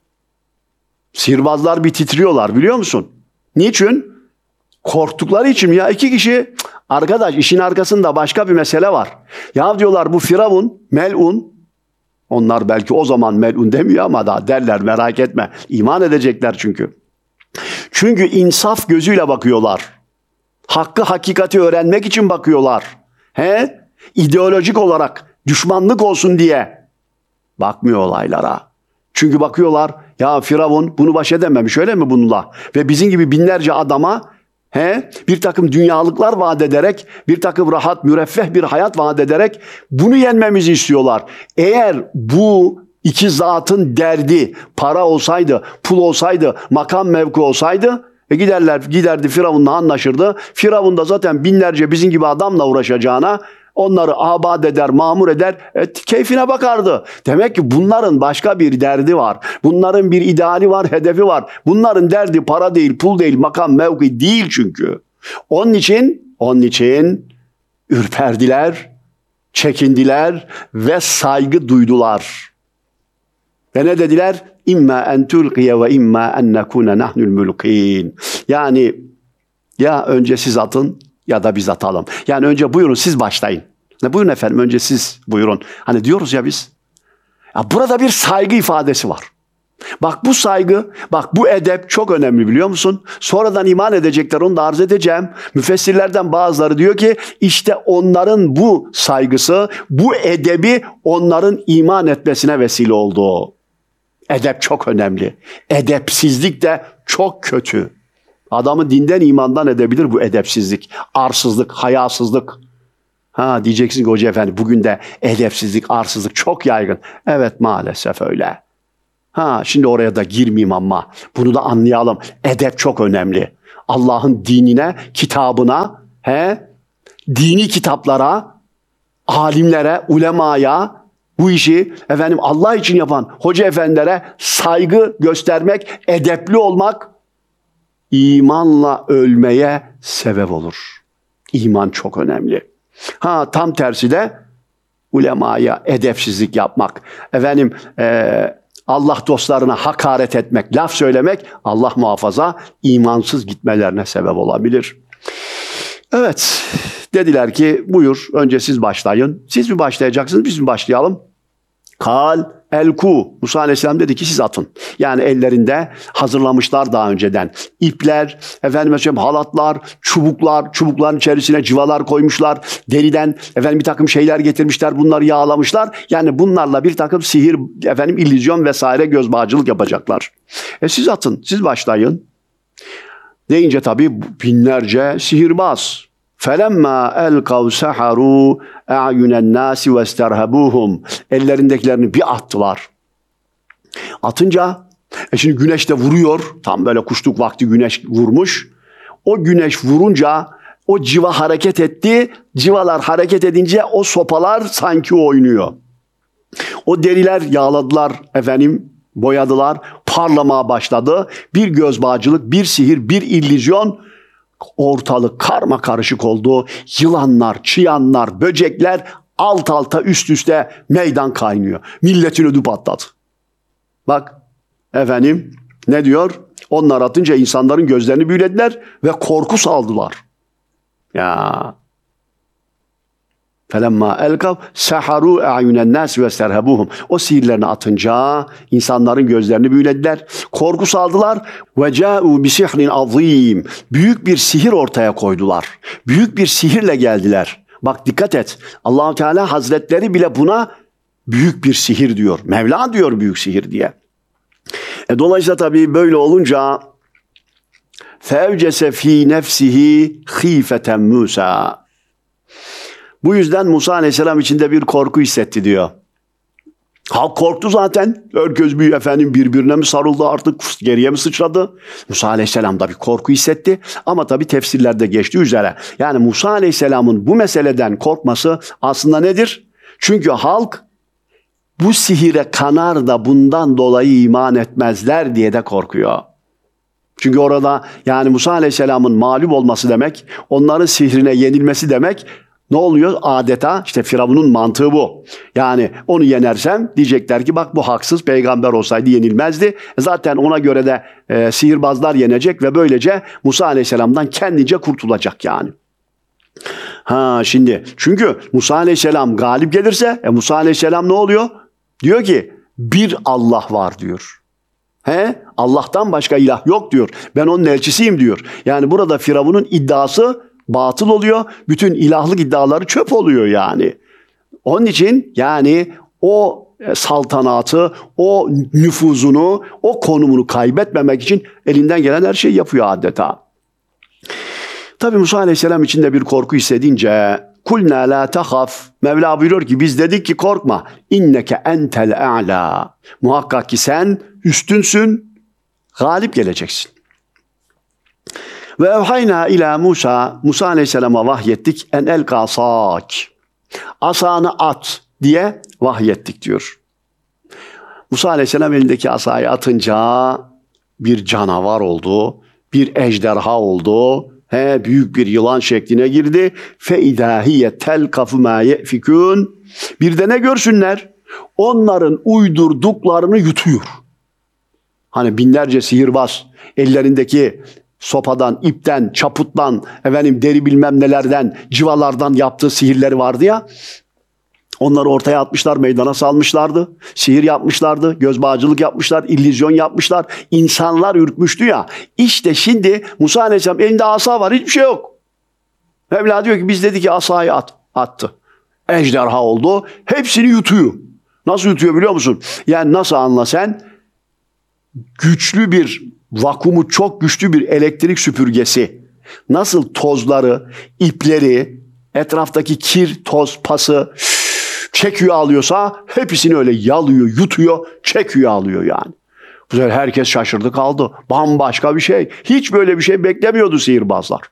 Sihirbazlar bir titriyorlar biliyor musun? Niçin? Korktukları için ya iki kişi. Arkadaş işin arkasında başka bir mesele var. Ya diyorlar bu Firavun, melun. Onlar belki o zaman melun demiyor ama daha derler merak etme. İman edecekler çünkü. Çünkü insaf gözüyle bakıyorlar. Hakkı hakikati öğrenmek için bakıyorlar. He? İdeolojik olarak düşmanlık olsun diye bakmıyor olaylara. Çünkü bakıyorlar ya Firavun bunu baş edememiş öyle mi bununla? Ve bizim gibi binlerce adama He, bir takım dünyalıklar vaat ederek, bir takım rahat, müreffeh bir hayat vaat ederek bunu yenmemizi istiyorlar. Eğer bu iki zatın derdi para olsaydı, pul olsaydı, makam mevki olsaydı, e giderler, giderdi Firavun'la anlaşırdı. Firavun da zaten binlerce bizim gibi adamla uğraşacağına onları abad eder, mamur eder, e, keyfine bakardı. Demek ki bunların başka bir derdi var. Bunların bir ideali var, hedefi var. Bunların derdi para değil, pul değil, makam, mevki değil çünkü. Onun için, onun için ürperdiler, çekindiler ve saygı duydular. Ve ne dediler? İmma en tulqiye ve imma en nekune nahnul mulkin. Yani ya önce siz atın ya da biz atalım. Yani önce buyurun siz başlayın. Ne buyurun efendim önce siz buyurun. Hani diyoruz ya biz. Ya burada bir saygı ifadesi var. Bak bu saygı, bak bu edep çok önemli biliyor musun? Sonradan iman edecekler, onu da arz edeceğim. Müfessirlerden bazıları diyor ki işte onların bu saygısı, bu edebi onların iman etmesine vesile oldu. Edep çok önemli. Edepsizlik de çok kötü. Adamı dinden imandan edebilir bu edepsizlik, arsızlık, hayasızlık. Ha diyeceksin ki hoca efendi bugün de edepsizlik, arsızlık çok yaygın. Evet maalesef öyle. Ha şimdi oraya da girmeyeyim ama bunu da anlayalım. Edep çok önemli. Allah'ın dinine, kitabına, he, dini kitaplara, alimlere, ulemaya, bu işi efendim Allah için yapan hoca efendilere saygı göstermek, edepli olmak imanla ölmeye sebep olur. İman çok önemli. Ha tam tersi de ulemaya edepsizlik yapmak. Efendim eee Allah dostlarına hakaret etmek, laf söylemek Allah muhafaza imansız gitmelerine sebep olabilir. Evet, dediler ki buyur önce siz başlayın. Siz mi başlayacaksınız, biz mi başlayalım? Kal elku. Musa Aleyhisselam dedi ki siz atın. Yani ellerinde hazırlamışlar daha önceden. İpler, efendim mesela halatlar, çubuklar, çubukların içerisine civalar koymuşlar. Deriden efendim bir takım şeyler getirmişler. Bunları yağlamışlar. Yani bunlarla bir takım sihir, efendim illüzyon vesaire göz bağcılık yapacaklar. E siz atın, siz başlayın. Deyince tabii binlerce sihirbaz. فَلَمَّا اَلْقَوْ سَحَرُوا اَعْيُنَ النَّاسِ وَاسْتَرْهَبُوهُمْ Ellerindekilerini bir attılar. Atınca, e şimdi güneş de vuruyor. Tam böyle kuşluk vakti güneş vurmuş. O güneş vurunca o civa hareket etti. Civalar hareket edince o sopalar sanki oynuyor. O deriler yağladılar efendim, boyadılar. Parlamaya başladı. Bir göz bağcılık, bir sihir, bir illüzyon. Ortalık karma karışık oldu. Yılanlar, çıyanlar, böcekler alt alta üst üste meydan kaynıyor. Milletin ödü patladı. Bak efendim ne diyor? Onlar atınca insanların gözlerini büyülediler ve korku saldılar. Ya. Felemma elkav saharu a'yunen nas ve serhabuhum. O sihirlerini atınca insanların gözlerini büyülediler. Korku saldılar. Ve ca'u bi sihrin azim. Büyük bir sihir ortaya koydular. Büyük bir sihirle geldiler. Bak dikkat et. Allah-u Teala Hazretleri bile buna büyük bir sihir diyor. Mevla diyor büyük sihir diye. E, dolayısıyla tabii böyle olunca fevcese fi nefsihi khifeten Musa. Bu yüzden Musa Aleyhisselam içinde bir korku hissetti diyor. Halk korktu zaten. Herkes bir efendim birbirine mi sarıldı artık, geriye mi sıçradı? Musa Aleyhisselam da bir korku hissetti. Ama tabii tefsirlerde geçtiği üzere. Yani Musa Aleyhisselam'ın bu meseleden korkması aslında nedir? Çünkü halk bu sihire kanar da bundan dolayı iman etmezler diye de korkuyor. Çünkü orada yani Musa Aleyhisselam'ın mağlup olması demek, onların sihrine yenilmesi demek. Ne oluyor? Adeta işte Firavun'un mantığı bu. Yani onu yenersem diyecekler ki bak bu haksız, peygamber olsaydı yenilmezdi. Zaten ona göre de e, sihirbazlar yenecek ve böylece Musa Aleyhisselam'dan kendince kurtulacak yani. Ha şimdi çünkü Musa Aleyhisselam galip gelirse e, Musa Aleyhisselam ne oluyor? Diyor ki bir Allah var diyor. He? Allah'tan başka ilah yok diyor. Ben onun elçisiyim diyor. Yani burada Firavun'un iddiası batıl oluyor. Bütün ilahlık iddiaları çöp oluyor yani. Onun için yani o saltanatı, o nüfuzunu, o konumunu kaybetmemek için elinden gelen her şeyi yapıyor adeta. Tabi Musa Aleyhisselam içinde bir korku hissedince kulna la tahaf. Mevla buyuruyor ki biz dedik ki korkma. İnneke entel a'la. Muhakkak ki sen üstünsün, galip geleceksin. Ve evhayna ila Musa, Musa Aleyhisselam'a vahyettik en elka asak. Asanı at diye vahyettik diyor. Musa Aleyhisselam elindeki asayı atınca bir canavar oldu, bir ejderha oldu, he, büyük bir yılan şekline girdi. Fe idahiye telkafu ma yefikun. Bir de ne görsünler? Onların uydurduklarını yutuyor. Hani binlerce sihirbaz ellerindeki sopadan, ipten, çaputtan, efendim deri bilmem nelerden, civalardan yaptığı sihirleri vardı ya. Onları ortaya atmışlar, meydana salmışlardı. Sihir yapmışlardı, gözbağcılık yapmışlar, illüzyon yapmışlar. İnsanlar ürkmüştü ya. İşte şimdi Musa Aleyhisselam elinde asa var, hiçbir şey yok. Mevla diyor ki biz dedi ki asayı at, attı. Ejderha oldu, hepsini yutuyor. Nasıl yutuyor biliyor musun? Yani nasıl anla sen? Güçlü bir, vakumu çok güçlü bir elektrik süpürgesi nasıl tozları, ipleri, etraftaki kir, toz, pası çekiyor alıyorsa hepsini öyle yalıyor, yutuyor, çekiyor alıyor yani. Bu sefer herkes şaşırdı kaldı. Bambaşka bir şey. Hiç böyle bir şey beklemiyordu sihirbazlar.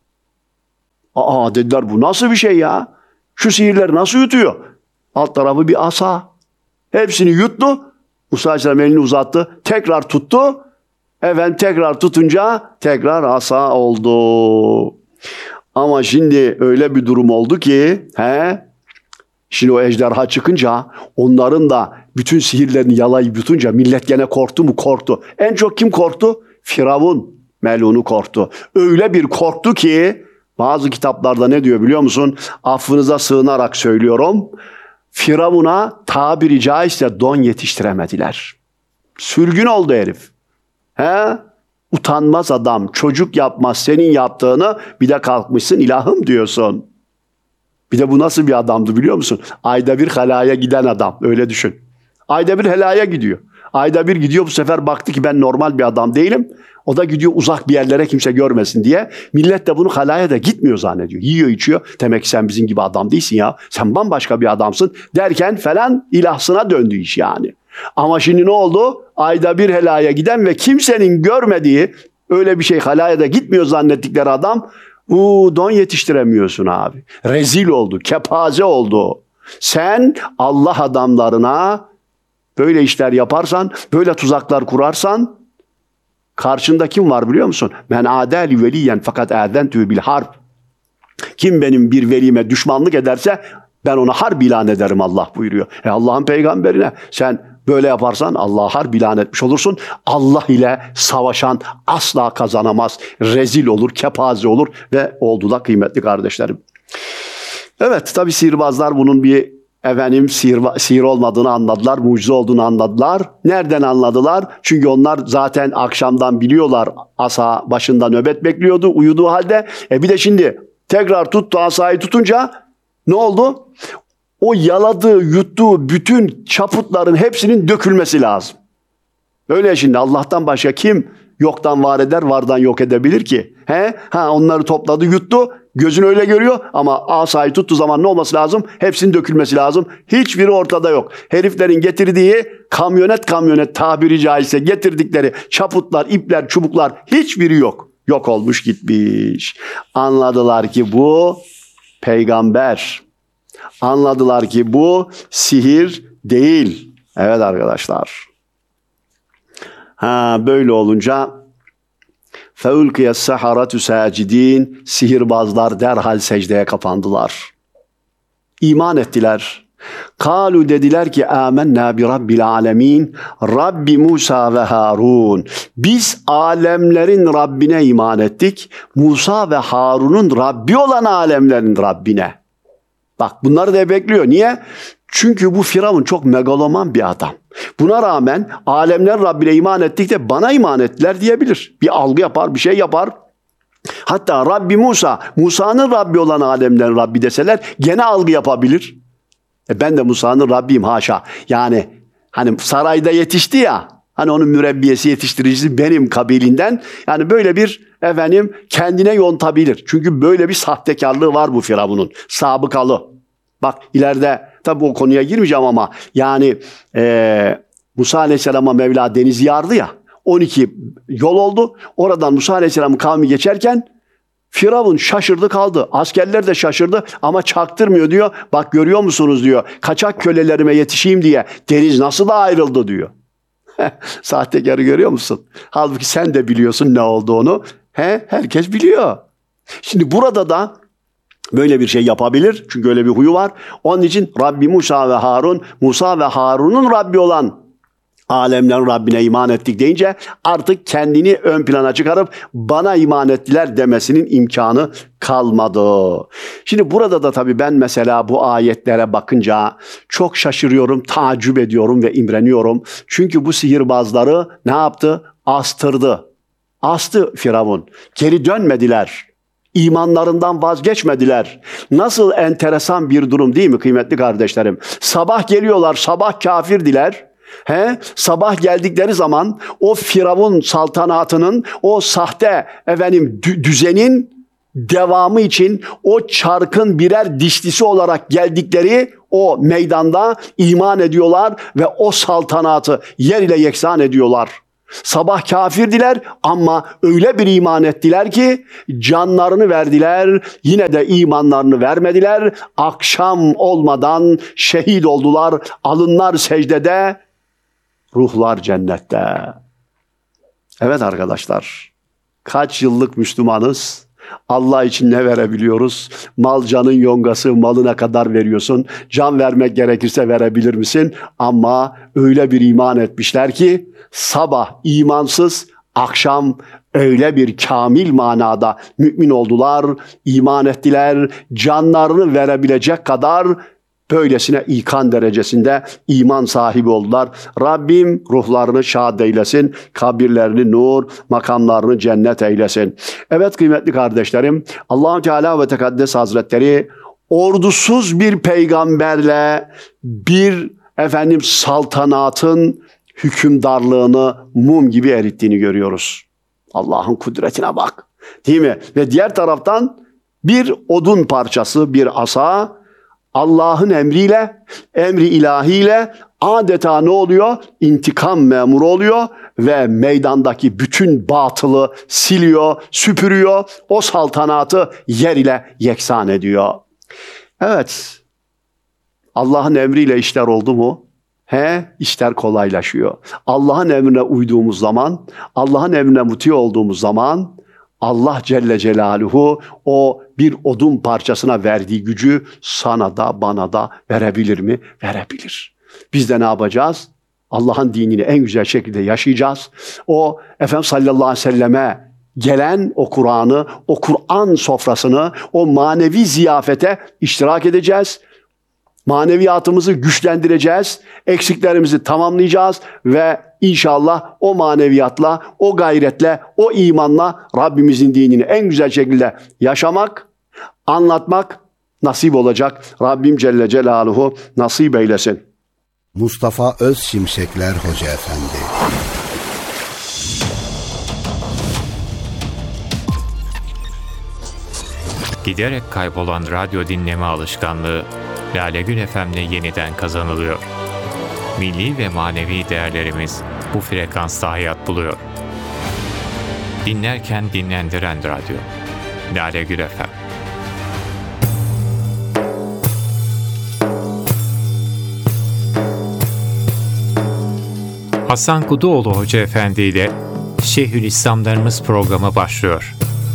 Aa dediler bu nasıl bir şey ya? Şu sihirleri nasıl yutuyor? Alt tarafı bir asa. Hepsini yuttu. Musa Aleyhisselam elini uzattı. Tekrar tuttu. Efendim tekrar tutunca tekrar asa oldu. Ama şimdi öyle bir durum oldu ki he, şimdi o ejderha çıkınca onların da bütün sihirlerini yalayıp yutunca millet gene korktu mu? Korktu. En çok kim korktu? Firavun. Melun'u korktu. Öyle bir korktu ki bazı kitaplarda ne diyor biliyor musun? Affınıza sığınarak söylüyorum. Firavun'a tabiri caizse don yetiştiremediler. Sürgün oldu herif. He? Utanmaz adam, çocuk yapmaz senin yaptığını, bir de kalkmışsın ilahım diyorsun. Bir de bu nasıl bir adamdı biliyor musun? Ayda bir helaya giden adam, öyle düşün. Ayda bir helaya gidiyor. Ayda bir gidiyor, bu sefer baktı ki ben normal bir adam değilim. O da gidiyor uzak bir yerlere kimse görmesin diye. Millet de bunu halaya da gitmiyor zannediyor. Yiyor içiyor. Demek ki sen bizim gibi adam değilsin ya. Sen bambaşka bir adamsın derken falan ilahsına döndü iş yani. Ama şimdi ne oldu? Ayda bir helaya giden ve kimsenin görmediği öyle bir şey halaya da gitmiyor zannettikleri adam. Uuu don yetiştiremiyorsun abi. Rezil oldu, kepaze oldu. Sen Allah adamlarına böyle işler yaparsan, böyle tuzaklar kurarsan karşında kim var biliyor musun? Men adeli veliyen fakat âzentü bil harp. Kim benim bir velime düşmanlık ederse ben ona harp ilan ederim Allah buyuruyor. E Allah'ın peygamberine sen böyle yaparsan Allah'a harp ilan etmiş olursun. Allah ile savaşan asla kazanamaz. Rezil olur, kepaze olur ve oldu da kıymetli kardeşlerim. Evet tabi sihirbazlar bunun bir efendim sihir, sihir olmadığını anladılar, mucize olduğunu anladılar. Nereden anladılar? Çünkü onlar zaten akşamdan biliyorlar asa başında nöbet bekliyordu uyuduğu halde. E bir de şimdi tekrar tuttu asayı tutunca ne oldu? O yaladığı, yuttuğu bütün çaputların hepsinin dökülmesi lazım. Öyle şimdi Allah'tan başka kim yoktan var eder, vardan yok edebilir ki? He? Ha onları topladı, yuttu. Gözün öyle görüyor ama asayı tuttuğu zaman ne olması lazım? Hepsinin dökülmesi lazım. Hiçbiri ortada yok. Heriflerin getirdiği kamyonet kamyonet tabiri caizse getirdikleri çaputlar, ipler, çubuklar hiçbiri yok. Yok olmuş gitmiş. Anladılar ki bu peygamber. Anladılar ki bu sihir değil. Evet arkadaşlar. Ha böyle olunca فَاُلْقِيَ السَّحَرَةُ سَاجِد۪ينَ sihirbazlar derhal secdeye kapandılar. İman ettiler. Kalu dediler ki amennâ bi rabbil alemin Rabbi Musa ve Harun. Biz alemlerin Rabbine iman ettik. Musa ve Harun'un Rabbi olan alemlerin Rabbine. Bak bunları da bekliyor. Niye? Çünkü bu Firavun çok megaloman bir adam. Buna rağmen alemler Rabbine iman ettik de bana iman ettiler diyebilir. Bir algı yapar, bir şey yapar. Hatta Rabbi Musa, Musa'nın Rabbi olan alemlerin Rabbi deseler gene algı yapabilir. E ben de Musa'nın Rabbiyim haşa. Yani hani sarayda yetişti ya, hani onun mürebbiyesi yetiştiricisi benim kabilinden. Yani böyle bir efendim kendine yontabilir. Çünkü böyle bir sahtekarlığı var bu Firavun'un. Sabıkalı. Bak ileride tabi o konuya girmeyeceğim ama yani e, Musa Aleyhisselam'a Mevla denizi yardı ya. on iki yol oldu. Oradan Musa Aleyhisselam'ın kavmi geçerken Firavun şaşırdı kaldı. Askerler de şaşırdı ama çaktırmıyor diyor. Bak görüyor musunuz diyor. Kaçak kölelerime yetişeyim diye deniz nasıl da ayrıldı diyor. Sahtekarı görüyor musun? Halbuki sen de biliyorsun ne olduğunu. He, herkes biliyor. Şimdi burada da böyle bir şey yapabilir. Çünkü öyle bir huyu var. Onun için Rabbi Musa ve Harun, Musa ve Harun'un Rabbi olan Alemlerin Rabbine iman ettik deyince artık kendini ön plana çıkarıp bana iman ettiler demesinin imkanı kalmadı. Şimdi burada da tabii ben mesela bu ayetlere bakınca çok şaşırıyorum, tacip ediyorum ve imreniyorum. Çünkü bu sihirbazları ne yaptı? Astırdı. Astı Firavun. Geri dönmediler. İmanlarından vazgeçmediler. Nasıl enteresan bir durum değil mi kıymetli kardeşlerim? Sabah geliyorlar, sabah kafirdiler. He? Sabah geldikleri zaman o Firavun saltanatının, o sahte efendim dü- düzenin devamı için o çarkın birer dişlisi olarak geldikleri o meydanda iman ediyorlar ve o saltanatı yer ile yeksan ediyorlar. Sabah kafirdiler ama öyle bir iman ettiler ki canlarını verdiler, yine de imanlarını vermediler. Akşam olmadan şehit oldular, alınlar secdede, ruhlar cennette. Evet arkadaşlar, kaç yıllık Müslümanız? Allah için ne verebiliyoruz? Mal canın yongası, malına kadar veriyorsun. Can vermek gerekirse verebilir misin? Ama öyle bir iman etmişler ki sabah imansız, akşam öyle bir kamil manada mümin oldular, iman ettiler, canlarını verebilecek kadar böylesine ikan derecesinde iman sahibi oldular. Rabbim ruhlarını şad eylesin, kabirlerini nur, makamlarını cennet eylesin. Evet kıymetli kardeşlerim, Allah-u Teala ve Tekaddes Hazretleri ordusuz bir peygamberle bir efendim saltanatın hükümdarlığını mum gibi erittiğini görüyoruz. Allah'ın kudretine bak. Değil mi? Ve diğer taraftan bir odun parçası, bir asa Allah'ın emriyle, emri ilahiyle adeta ne oluyor? İntikam memuru oluyor ve meydandaki bütün batılı siliyor, süpürüyor. O saltanatı yer ile yeksan ediyor. Evet, Allah'ın emriyle işler oldu mu? He, işler kolaylaşıyor. Allah'ın emrine uyduğumuz zaman, Allah'ın emrine muti olduğumuz zaman Allah Celle Celaluhu o bir odun parçasına verdiği gücü sana da bana da verebilir mi? Verebilir. Biz de ne yapacağız? Allah'ın dinini en güzel şekilde yaşayacağız. O Efendimiz sallallahu aleyhi ve selleme gelen o Kur'an'ı, o Kur'an sofrasını, o manevi ziyafete iştirak edeceğiz. Maneviyatımızı güçlendireceğiz, eksiklerimizi tamamlayacağız ve inşallah o maneviyatla, o gayretle, o imanla Rabbimizin dinini en güzel şekilde yaşamak, anlatmak nasip olacak. Rabbim Celle Celaluhu nasip eylesin. Mustafa Özşimşekler Hoca Efendi. Giderek kaybolan radyo dinleme alışkanlığı Lale Gül F M'de yeniden kazanılıyor. Milli ve manevi değerlerimiz bu frekansta hayat buluyor. Dinlerken dinlendiren radyo. Lale Gül F M. Hasan Kuduoğlu Hoca Efendi ile Şeyhülislamlarımız programı başlıyor.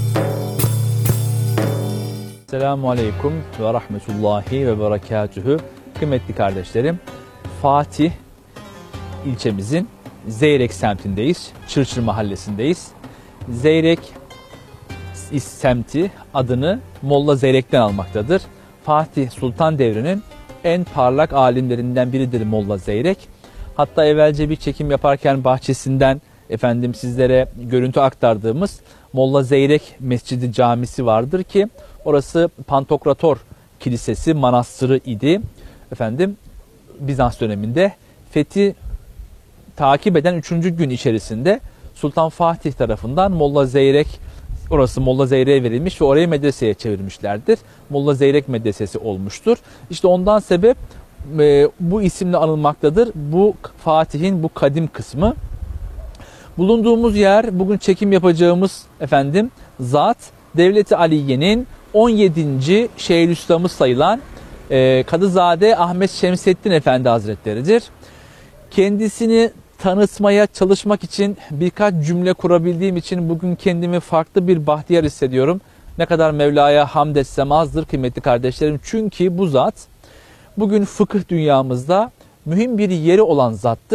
Selamun Aleyküm ve Rahmetullahi ve Berekatühü. Kıymetli kardeşlerim, Fatih ilçemizin Zeyrek semtindeyiz. Çırçır mahallesindeyiz. Zeyrek semti adını Molla Zeyrek'ten almaktadır. Fatih Sultan devrinin en parlak alimlerinden biridir Molla Zeyrek. Hatta evvelce bir çekim yaparken bahçesinden efendim sizlere görüntü aktardığımız Molla Zeyrek Mescidi Camisi vardır ki orası Pantokrator Kilisesi, manastırı idi. Efendim Bizans döneminde fethi takip eden üçüncü gün içerisinde Sultan Fatih tarafından Molla Zeyrek, orası Molla Zeyrek'e verilmiş ve orayı medreseye çevirmişlerdir. Molla Zeyrek medresesi olmuştur. İşte ondan sebep e, bu isimle anılmaktadır. Bu Fatih'in bu kadim kısmı. Bulunduğumuz yer, bugün çekim yapacağımız efendim zat Devlet-i Aliye'nin on yedinci Şeyhülislam'ı sayılan e, Kadızade Ahmet Şemseddin Efendi Hazretleri'dir. Kendisini tanıtmaya çalışmak için birkaç cümle kurabildiğim için bugün kendimi farklı bir bahtiyar hissediyorum. Ne kadar Mevla'ya hamd etsem azdır kıymetli kardeşlerim. Çünkü bu zat bugün fıkıh dünyamızda mühim bir yeri olan zattır.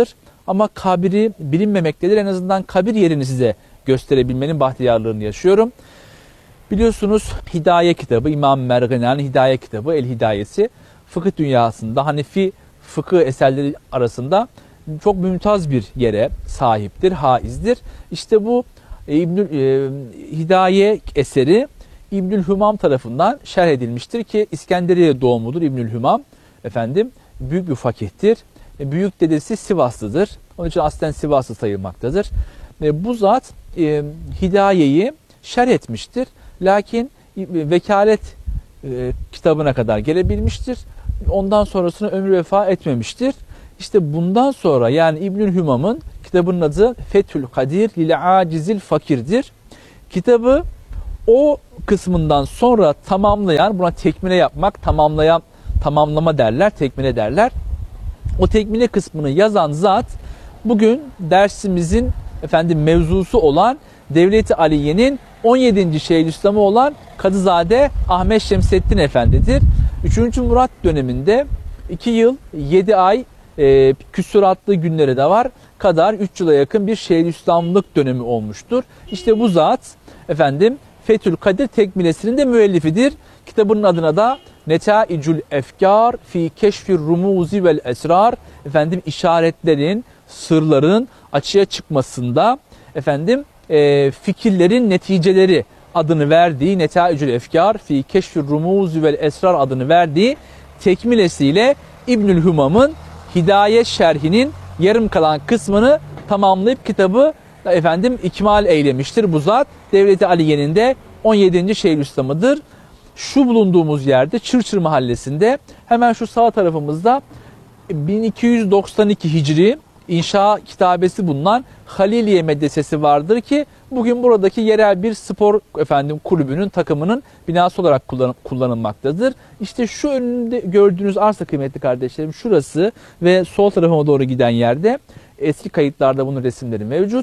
Ama kabri bilinmemektedir. En azından kabir yerini size gösterebilmenin bahtiyarlığını yaşıyorum. Biliyorsunuz Hidaye kitabı, İmam Mergana'nın Hidaye kitabı, El Hidayesi fıkıh dünyasında Hanefi fıkıh eserleri arasında çok mümtaz bir yere sahiptir, haizdir. İşte bu İbnül e, Hidaye eseri İbnül Hümam tarafından şerh edilmiştir ki İskenderiye doğumludur İbnül Hümam. Efendim büyük bir fakihtir. E, büyük dedesi Sivaslıdır. Onun için aslen Sivaslı sayılmaktadır. E, bu zat e, Hidaye'yi şerh etmiştir. Lakin e, vekalet e, kitabına kadar gelebilmiştir. Ondan sonrasını ömrü vefa etmemiştir. İşte bundan sonra yani İbnül Hümam'ın kitabının adı Fethül Kadir lil Acizil Fakir'dir. Kitabı o kısmından sonra tamamlayan, buna tekmile yapmak, tamamlayan, tamamlama derler, tekmile derler. O tekmile kısmını yazan zat bugün dersimizin efendim mevzusu olan Devlet-i Aliye'nin on yedinci Şeyhülislam'ı olan Kadızade Ahmet Şemseddin Efendi'dir. üçüncü Murat döneminde iki yıl yedi ay e, küsuratlı günleri de var kadar üç yıla yakın bir Şeyhülislamlık dönemi olmuştur. İşte bu zat efendim Fethül Kadir tekmilesinin de müellifidir. Kitabının adına da Netaicül Efkar fi Keşfir Rumuzi vel Esrar, efendim işaretlerin, sırların açığa çıkmasında efendim e, fikirlerin neticeleri adını verdiği Netaicül Efkar fi Keşfir Rumuzi vel Esrar adını verdiği tekmilesiyle İbnül Hümam'ın Hidaye şerhinin yarım kalan kısmını tamamlayıp kitabı efendim ikmal eylemiştir. Bu zat Devlet-i Aliye'nin de on yedinci Şeyhülislam'ıdır. Şu bulunduğumuz yerde Çırçır Mahallesi'nde hemen şu sağ tarafımızda bin iki yüz doksan iki Hicri inşa kitabesi bulunan Haliliye Medresesi vardır ki bugün buradaki yerel bir spor efendim kulübünün takımının binası olarak kullan kullanılmaktadır. İşte şu önünde gördüğünüz arsa kıymetli kardeşlerim şurası ve sol tarafıma doğru giden yerde eski kayıtlarda bunun resimleri mevcut.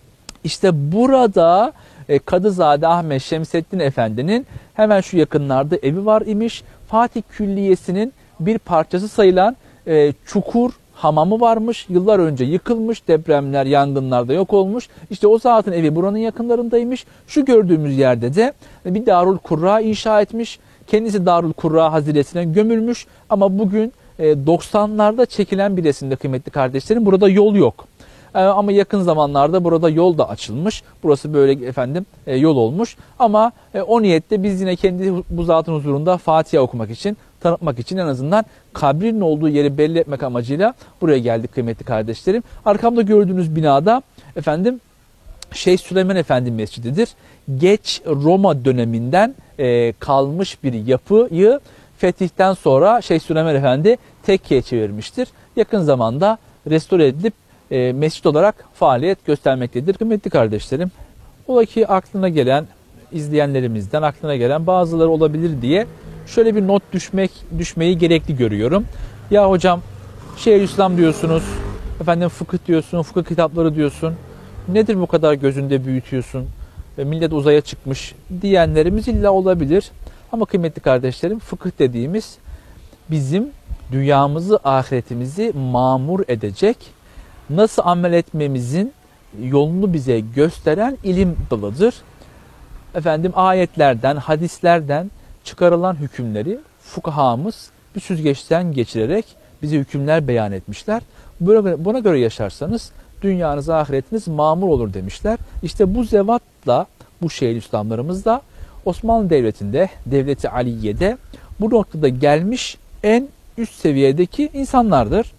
İşte burada e, Kadızade Ahmet Şemseddin Efendi'nin hemen şu yakınlarda evi var imiş. Fatih Külliyesi'nin bir parçası sayılan e, çukur hamamı varmış. Yıllar önce yıkılmış, depremler, yangınlarda yok olmuş. İşte o zatın evi buranın yakınlarındaymış. Şu gördüğümüz yerde de bir Darul Kurra inşa etmiş. Kendisi Darul Kurra haziresine gömülmüş. Ama bugün e, doksanlarda çekilen bir resimde kıymetli kardeşlerim burada yol yok. Ama yakın zamanlarda burada yol da açılmış. Burası böyle efendim yol olmuş. Ama o niyette biz yine kendi bu zatın huzurunda Fatiha okumak için, tanıtmak için en azından kabrin olduğu yeri belli etmek amacıyla buraya geldik kıymetli kardeşlerim. Arkamda gördüğünüz binada efendim Şeyh Süleyman Efendi Mescididir. Geç Roma döneminden kalmış bir yapıyı fetihten sonra Şeyh Süleyman Efendi tekkiye çevirmiştir. Yakın zamanda restore edilip E, mescit olarak faaliyet göstermektedir. Kıymetli kardeşlerim, ola ki aklına gelen, izleyenlerimizden aklına gelen bazıları olabilir diye şöyle bir not düşmek düşmeyi gerekli görüyorum. Ya hocam Şeyhülislam diyorsunuz, efendim fıkıh diyorsun, fıkıh kitapları diyorsun. Nedir bu kadar gözünde büyütüyorsun? E, millet uzaya çıkmış diyenlerimiz illa olabilir. Ama kıymetli kardeşlerim, fıkıh dediğimiz bizim dünyamızı, ahiretimizi mamur edecek, nasıl amel etmemizin yolunu bize gösteren ilim dalıdır. Efendim ayetlerden, hadislerden çıkarılan hükümleri fukahamız bir süzgeçten geçirerek bize hükümler beyan etmişler. Buna göre yaşarsanız dünyanız, ahiretiniz mamur olur demişler. İşte bu zevatla, bu Şeyhülislamlarımız da Osmanlı Devleti'nde, Devlet-i Aliye'de bu noktada gelmiş en üst seviyedeki insanlardır.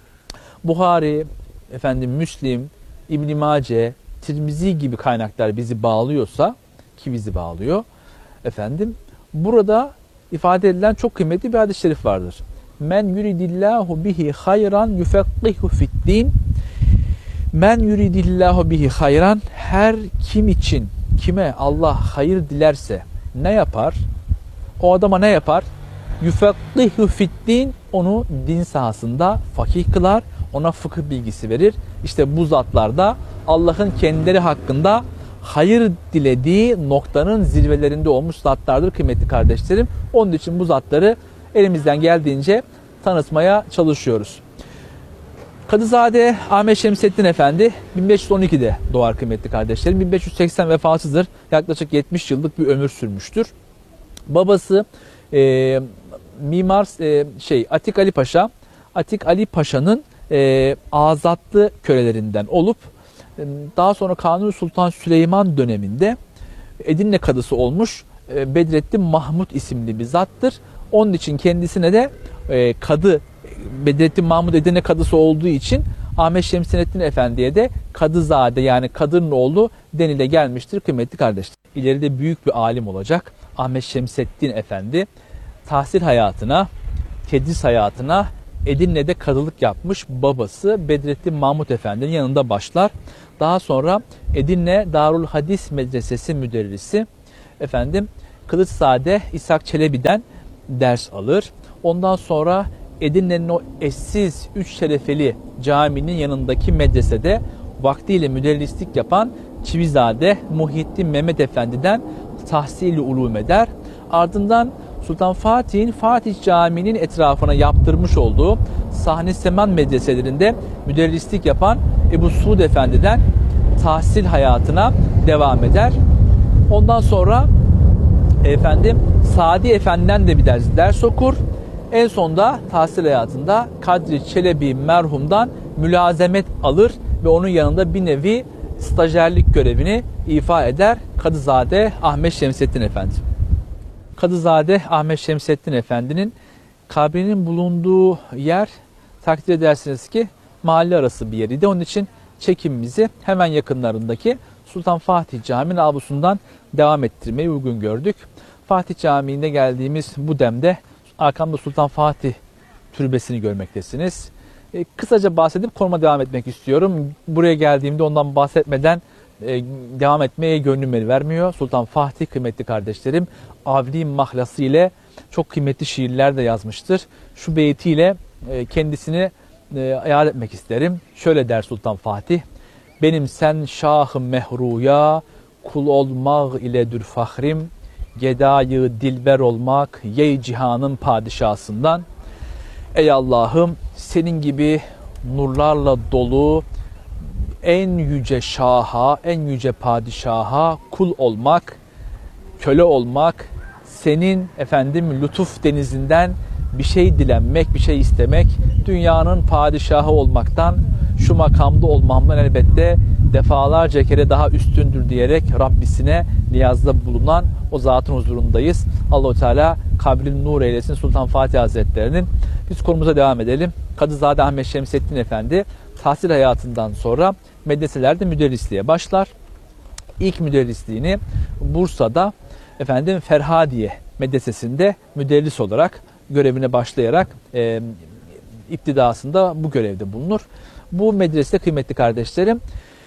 Buhari, efendim Müslim, İbn-i Mace, Tirmizi gibi kaynaklar bizi bağlıyorsa, ki bizi bağlıyor, efendim burada ifade edilen çok kıymetli bir hadis-i şerif vardır. Men yuridillahu bihi hayran yufekkihu fiddin. Men yuridillahu bihi hayran, her kim için, kime Allah hayır dilerse ne yapar? O adama ne yapar? Yufekkihu fiddin, onu din sahasında fakih kılar, ona fıkıh bilgisi verir. İşte bu zatlar da Allah'ın kendileri hakkında hayır dilediği noktanın zirvelerinde olmuş zatlardır kıymetli kardeşlerim. Onun için bu zatları elimizden geldiğince tanıtmaya çalışıyoruz. Kadızade Ahmet Şemsettin Efendi bin beş yüz on ikide doğar kıymetli kardeşlerim. bin beş yüz seksen vefatıdır. Yaklaşık yetmiş yıllık bir ömür sürmüştür. Babası e, mimar e, şey Atik Ali Paşa. Atik Ali Paşa'nın e, azatlı kölelerinden olup e, daha sonra Kanuni Sultan Süleyman döneminde Edirne kadısı olmuş e, Bedrettin Mahmut isimli bir zattır. Onun için kendisine de e, kadı Bedrettin Mahmut Edirne kadısı olduğu için Ahmet Şemsettin Efendi'ye de Kadızade yani Kadının oğlu denile gelmiştir kıymetli kardeşler. İleride büyük bir alim olacak Ahmet Şemsettin Efendi. Tahsil hayatına, tedris hayatına Edirne'de kadılık yapmış babası Bedrettin Mahmut Efendi'nin yanında başlar. Daha sonra Edirne Darul Hadis Medresesi müderrisi efendim Kılıçzade İshak Çelebi'den ders alır. Ondan sonra Edirne'nin o eşsiz üç şerefeli caminin yanındaki medresede vaktiyle müderrislik yapan Çivizade Muhyiddin Mehmet Efendi'den tahsil-i ulûm eder. Ardından Sultan Fatih'in Fatih Camii'nin etrafına yaptırmış olduğu Sahne Seman medreselerinde müderrislik yapan Ebu Suud Efendi'den tahsil hayatına devam eder. Ondan sonra efendim Sadi Efendi'den de bir ders, ders okur. En sonunda tahsil hayatında Kadri Çelebi merhumdan mülazemet alır ve onun yanında bir nevi stajyerlik görevini ifa eder Kadızade Ahmet Şemsettin Efendi. Kadızade Ahmet Şemsettin Efendi'nin kabrinin bulunduğu yer takdir edersiniz ki mahalle arası bir yeriydi. Onun için çekimimizi hemen yakınlarındaki Sultan Fatih Camii'nin avlusundan devam ettirmeyi uygun gördük. Fatih Camii'nde geldiğimiz bu demde arkamda Sultan Fatih türbesini görmektesiniz. E, kısaca bahsedip konuma devam etmek istiyorum. Buraya geldiğimde ondan bahsetmeden e, devam etmeye gönlüm el vermiyor. Sultan Fatih kıymetli kardeşlerim Avli mahlası ile çok kıymetli şiirler de yazmıştır. Şu beytiyle e, kendisini e, yad etmek isterim. Şöyle der Sultan Fatih. Benim sen şahı mehruya kul olmak iledir fahrim. Gedayı dilber olmak yey cihanın padişahsından. Ey Allah'ım senin gibi nurlarla dolu en yüce şaha, en yüce padişaha kul olmak, köle olmak, senin efendim lütuf denizinden bir şey dilenmek, bir şey istemek, dünyanın padişahı olmaktan, şu makamda olmamdan elbette defalarca kere daha üstündür diyerek Rabbisine niyazda bulunan o zatın huzurundayız. Allah-u Teala kabrini nur eylesin Sultan Fatih Hazretleri'nin. Biz konumuza devam edelim. Kadızade Ahmet Şemsettin Efendi tahsil hayatından sonra medreselerde müderrisliğe başlar. İlk müderrisliğini Bursa'da efendim Ferhadiye medresesinde müderris olarak görevine başlayarak e, iptidasında bu görevde bulunur. Bu medresede kıymetli kardeşlerim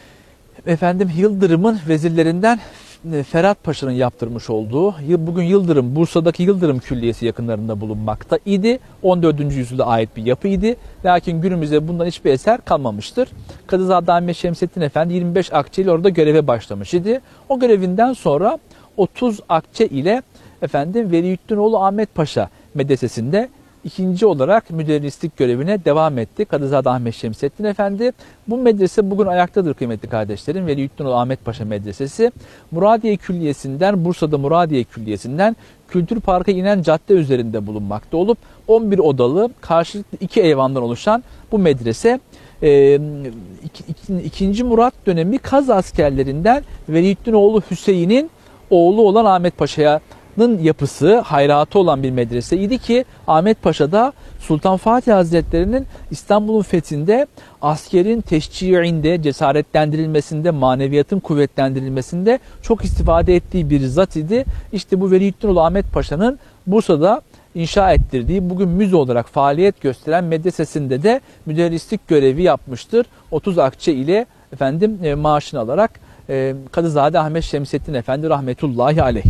efendim Yıldırım'ın vezirlerinden Ferhat Paşa'nın yaptırmış olduğu, bugün Yıldırım, Bursa'daki Yıldırım Külliyesi yakınlarında bulunmakta idi. on dördüncü yüzyıla ait bir yapıydı. Lakin günümüzde bundan hiçbir eser kalmamıştır. Kadızade Ahmet Şemsettin Efendi yirmi beş akçe ile orada göreve başlamış idi. O görevinden sonra otuz akçe ile efendim Veliyüddinoğlu Ahmet Paşa medresesinde ikinci olarak müderrislik görevine devam etti Kadızade Ahmet Şemsettin Efendi. Bu medrese bugün ayaktadır kıymetli kardeşlerim. Veliyüddinoğlu Ahmet Paşa Medresesi. Muradiye Külliyesi'nden, Bursa'da Muradiye Külliyesi'nden Kültür Park'a inen cadde üzerinde bulunmakta olup on bir odalı karşılıklı iki eyvandan oluşan bu medrese e, iki, iki, ikinci Murat dönemi Kaz askerlerinden Veliyüddinoğlu Hüseyin'in oğlu olan Ahmet Paşa'ya yapısı, hayratı olan bir medreseydi ki Ahmet Paşa'da Sultan Fatih Hazretleri'nin İstanbul'un fethinde askerin teşciğinde, cesaretlendirilmesinde, maneviyatın kuvvetlendirilmesinde çok istifade ettiği bir zat idi. İşte bu Veliyüddinoğlu Ahmet Paşa'nın Bursa'da inşa ettirdiği, bugün müze olarak faaliyet gösteren medresesinde de müderrislik görevi yapmıştır. otuz akçe ile efendim e, maaşını alarak e, Kadızade Ahmet Şemsettin Efendi rahmetullahi aleyh.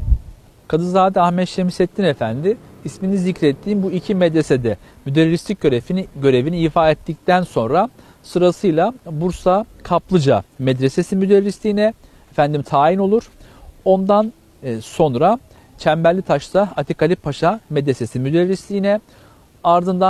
Kadızade Ahmet Şemsettin Efendi ismini zikrettiğim bu iki medresede müderrislik görevini, görevini ifa ettikten sonra sırasıyla Bursa Kaplıca Medresesi müderrisliğine efendim tayin olur. Ondan sonra Çemberlitaş'ta Atik Ali Paşa Medresesi müderrisliğine, ardından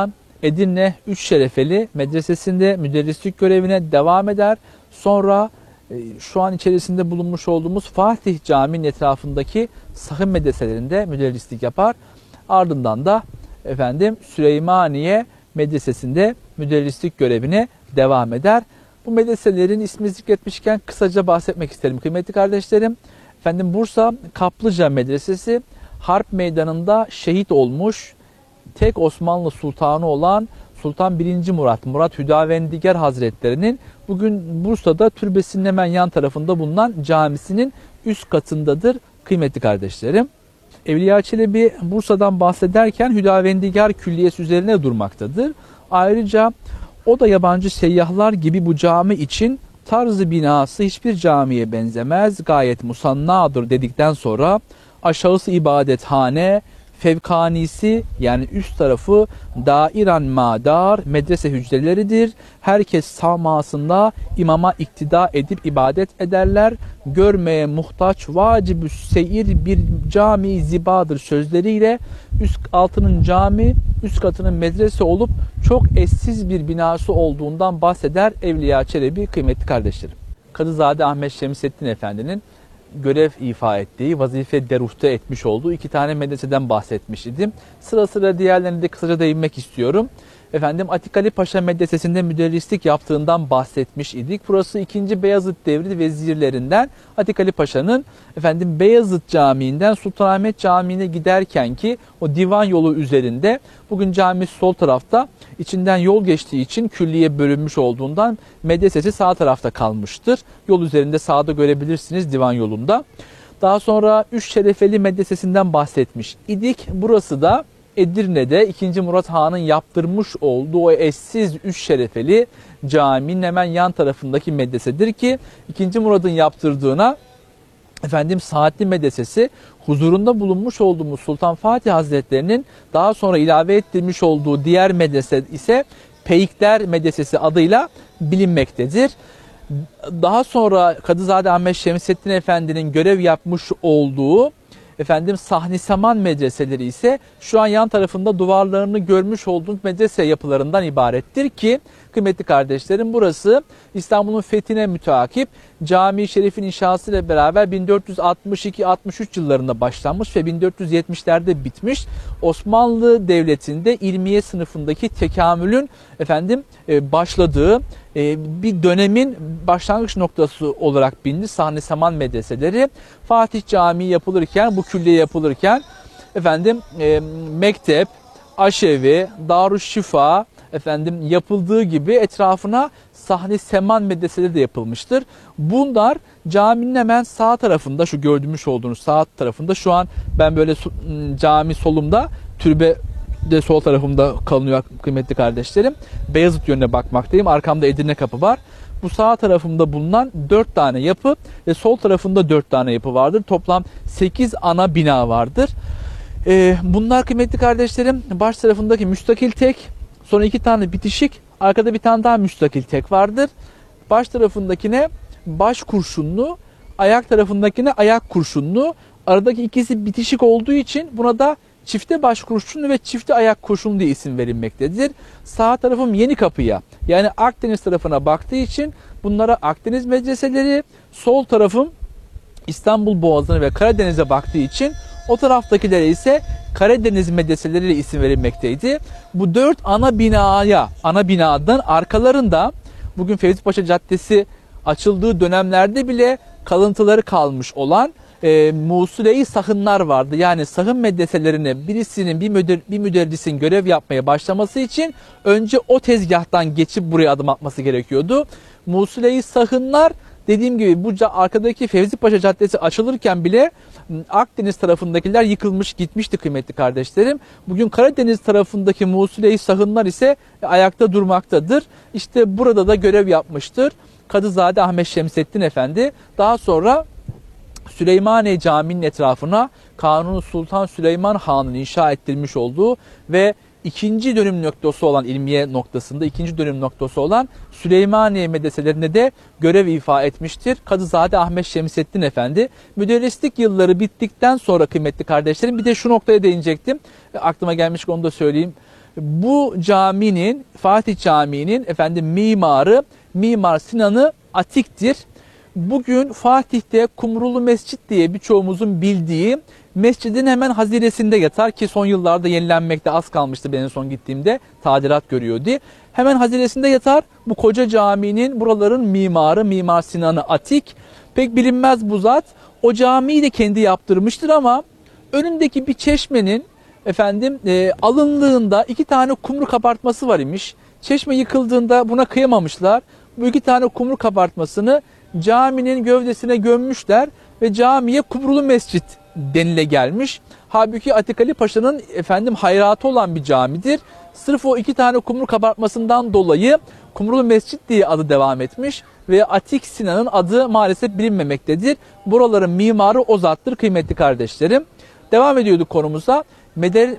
Edirne Üç Şerefeli Medresesi'nde müderrislik görevine devam eder. Sonra e, şu an içerisinde bulunmuş olduğumuz Fatih Camii'nin etrafındaki sahih medreselerinde müderrislik yapar. Ardından da efendim Süleymaniye Medresesi'nde müderrislik görevine devam eder. Bu medreselerin ismi zikretmişken kısaca bahsetmek isterim kıymetli kardeşlerim. Efendim Bursa Kaplıca Medresesi Harp Meydanı'nda şehit olmuş tek Osmanlı sultanı olan Sultan birinci. Murat, Murat Hüdavendigar Hazretleri'nin bugün Bursa'da türbesinin hemen yan tarafında bulunan camisinin üst katındadır kıymetli kardeşlerim. Evliya Çelebi Bursa'dan bahsederken Hüdavendigar Külliyesi üzerine durmaktadır. Ayrıca o da yabancı seyyahlar gibi bu cami için tarzı binası hiçbir camiye benzemez, gayet musannadır dedikten sonra aşağısı ibadethane, fevkanisi yani üst tarafı dairan madar medrese hücreleridir. Herkes samasında imama iktida edip ibadet ederler. Görmeye muhtaç vacib-ü seyir bir cami zibadır sözleriyle üst altının cami, üst katının medrese olup çok eşsiz bir binası olduğundan bahseder Evliya Çelebi kıymetli kardeşlerim. Kadızade Ahmet Şemsettin Efendi'nin görev ifa ettiği, vazife deruhte etmiş olduğu iki tane medreseden bahsetmiş idim. Sıra sıra diğerlerine de kısaca değinmek istiyorum. Efendim Atikali Paşa Medresesi'nde müderrislik yaptığından bahsetmiş idik. Burası ikinci. Beyazıt devri vezirlerinden Atikali Paşa'nın efendim Beyazıt Camii'nden Sultanahmet Camii'ne giderken ki o divan yolu üzerinde bugün cami sol tarafta içinden yol geçtiği için külliye bölünmüş olduğundan medresesi sağ tarafta kalmıştır. Yol üzerinde sağda görebilirsiniz divan yolunda. Daha sonra Üç Şerefeli Medresesi'nden bahsetmiş idik. Burası da Edirne'de ikinci. Murat Han'ın yaptırmış olduğu o eşsiz Üç Şerefeli caminin hemen yan tarafındaki medresedir ki ikinci. Murat'ın yaptırdığına efendim Saatli Medresesi huzurunda bulunmuş olduğumuz Sultan Fatih Hazretlerinin daha sonra ilave ettirmiş olduğu diğer medrese ise Peyikler Medresesi adıyla bilinmektedir. Daha sonra Kadızade Ahmet Şemsettin Efendi'nin görev yapmış olduğu efendim Sahni Saman medreseleri ise şu an yan tarafında duvarlarını görmüş olduğunuz medrese yapılarından ibarettir ki kıymetli kardeşlerim burası İstanbul'un fethine müteakip Cami-i Şerif'in inşası ile beraber bin dört yüz altmış iki altmış üç yıllarında başlanmış ve bin dört yüz yetmişlerde bitmiş. Osmanlı Devleti'nde ilmiye sınıfındaki tekamülün efendim başladığı bir dönemin başlangıç noktası olarak bilindi Sahni Saman medreseleri. Fatih Camii yapılırken, bu külliye yapılırken efendim e, mektep, aşevi, darüşşifa efendim yapıldığı gibi etrafına Sahni Saman medreseleri de yapılmıştır. Bunlar caminin hemen sağ tarafında, şu gördüğümüz olduğunuz sağ tarafında, şu an ben böyle cami solumda, türbe de sol tarafımda kalınıyor kıymetli kardeşlerim. Beyazıt yönüne bakmaktayım. Arkamda Edirne Kapı var. Bu sağ tarafımda bulunan dört tane yapı ve sol tarafında dört tane yapı vardır. Toplam sekiz ana bina vardır. Ee, bunlar kıymetli kardeşlerim baş tarafındaki müstakil tek, sonra iki tane bitişik, arkada bir tane daha müstakil tek vardır. Baş tarafındakine baş kurşunlu, ayak tarafındakine ayak kurşunlu. Aradaki ikisi bitişik olduğu için buna da çifte baş kurşunlu ve çifte ayak kurşunlu diye isim verilmektedir. Sağ tarafım Yeni Kapı'ya yani Akdeniz tarafına baktığı için bunlara Akdeniz medreseleri, sol tarafım İstanbul Boğazı'na ve Karadeniz'e baktığı için o taraftakilere ise Karadeniz medreseleri isim verilmekteydi. Bu dört ana binaya, ana binadan arkalarında bugün Fevzi Paşa Caddesi açıldığı dönemlerde bile kalıntıları kalmış olan e, Musule-i Sahınlar vardı. Yani sahın medreselerine birisinin, bir, müder, bir müderrisin görev yapmaya başlaması için önce o tezgahtan geçip buraya adım atması gerekiyordu. Musule-i Sahınlar dediğim gibi bu arkadaki Fevzi Paşa Caddesi açılırken bile Akdeniz tarafındakiler yıkılmış gitmişti kıymetli kardeşlerim. Bugün Karadeniz tarafındaki Musule-i Sahınlar ise ayakta durmaktadır. İşte burada da görev yapmıştır Kadızade Ahmet Şemsettin Efendi. Daha sonra Süleymaniye Camii'nin etrafına Kanuni Sultan Süleyman Han'ın inşa ettirmiş olduğu ve ikinci dönüm noktası olan ilmiye noktasında ikinci dönüm noktası olan Süleymaniye medreselerinde de görev ifa etmiştir Kadızade Ahmet Şemsettin Efendi. Müderrislik yılları bittikten sonra kıymetli kardeşlerim bir de şu noktaya değinecektim. Aklıma gelmiş onu da söyleyeyim. Bu caminin, Fatih Camii'nin efendim mimarı Mimar Sinan-ı Atik'tir. Bugün Fatih'te Kumrulu Mescit diye birçoğumuzun bildiği mescidin hemen haziresinde yatar ki son yıllarda yenilenmekte az kalmıştı, ben en son gittiğimde tadilat görüyordu. Hemen haziresinde yatar bu koca caminin, buraların mimarı Mimar Sinan-ı Atik. Pek bilinmez bu zat. O camiyi de kendi yaptırmıştır ama önündeki bir çeşmenin efendim e, alınlığında iki tane kumru kabartması var imiş. Çeşme yıkıldığında buna kıyamamışlar. Bu iki tane kumru kabartmasını caminin gövdesine gömmüşler ve camiye Kumrulu Mescit denile gelmiş. Halbuki Atik Ali Paşa'nın efendim hayratı olan bir camidir. Sırf o iki tane kumru kabartmasından dolayı Kumrulu Mescit diye adı devam etmiş ve Atik Sinan'ın adı maalesef bilinmemektedir. Buraların mimarı o zattır kıymetli kardeşlerim. Devam ediyorduk konumuza.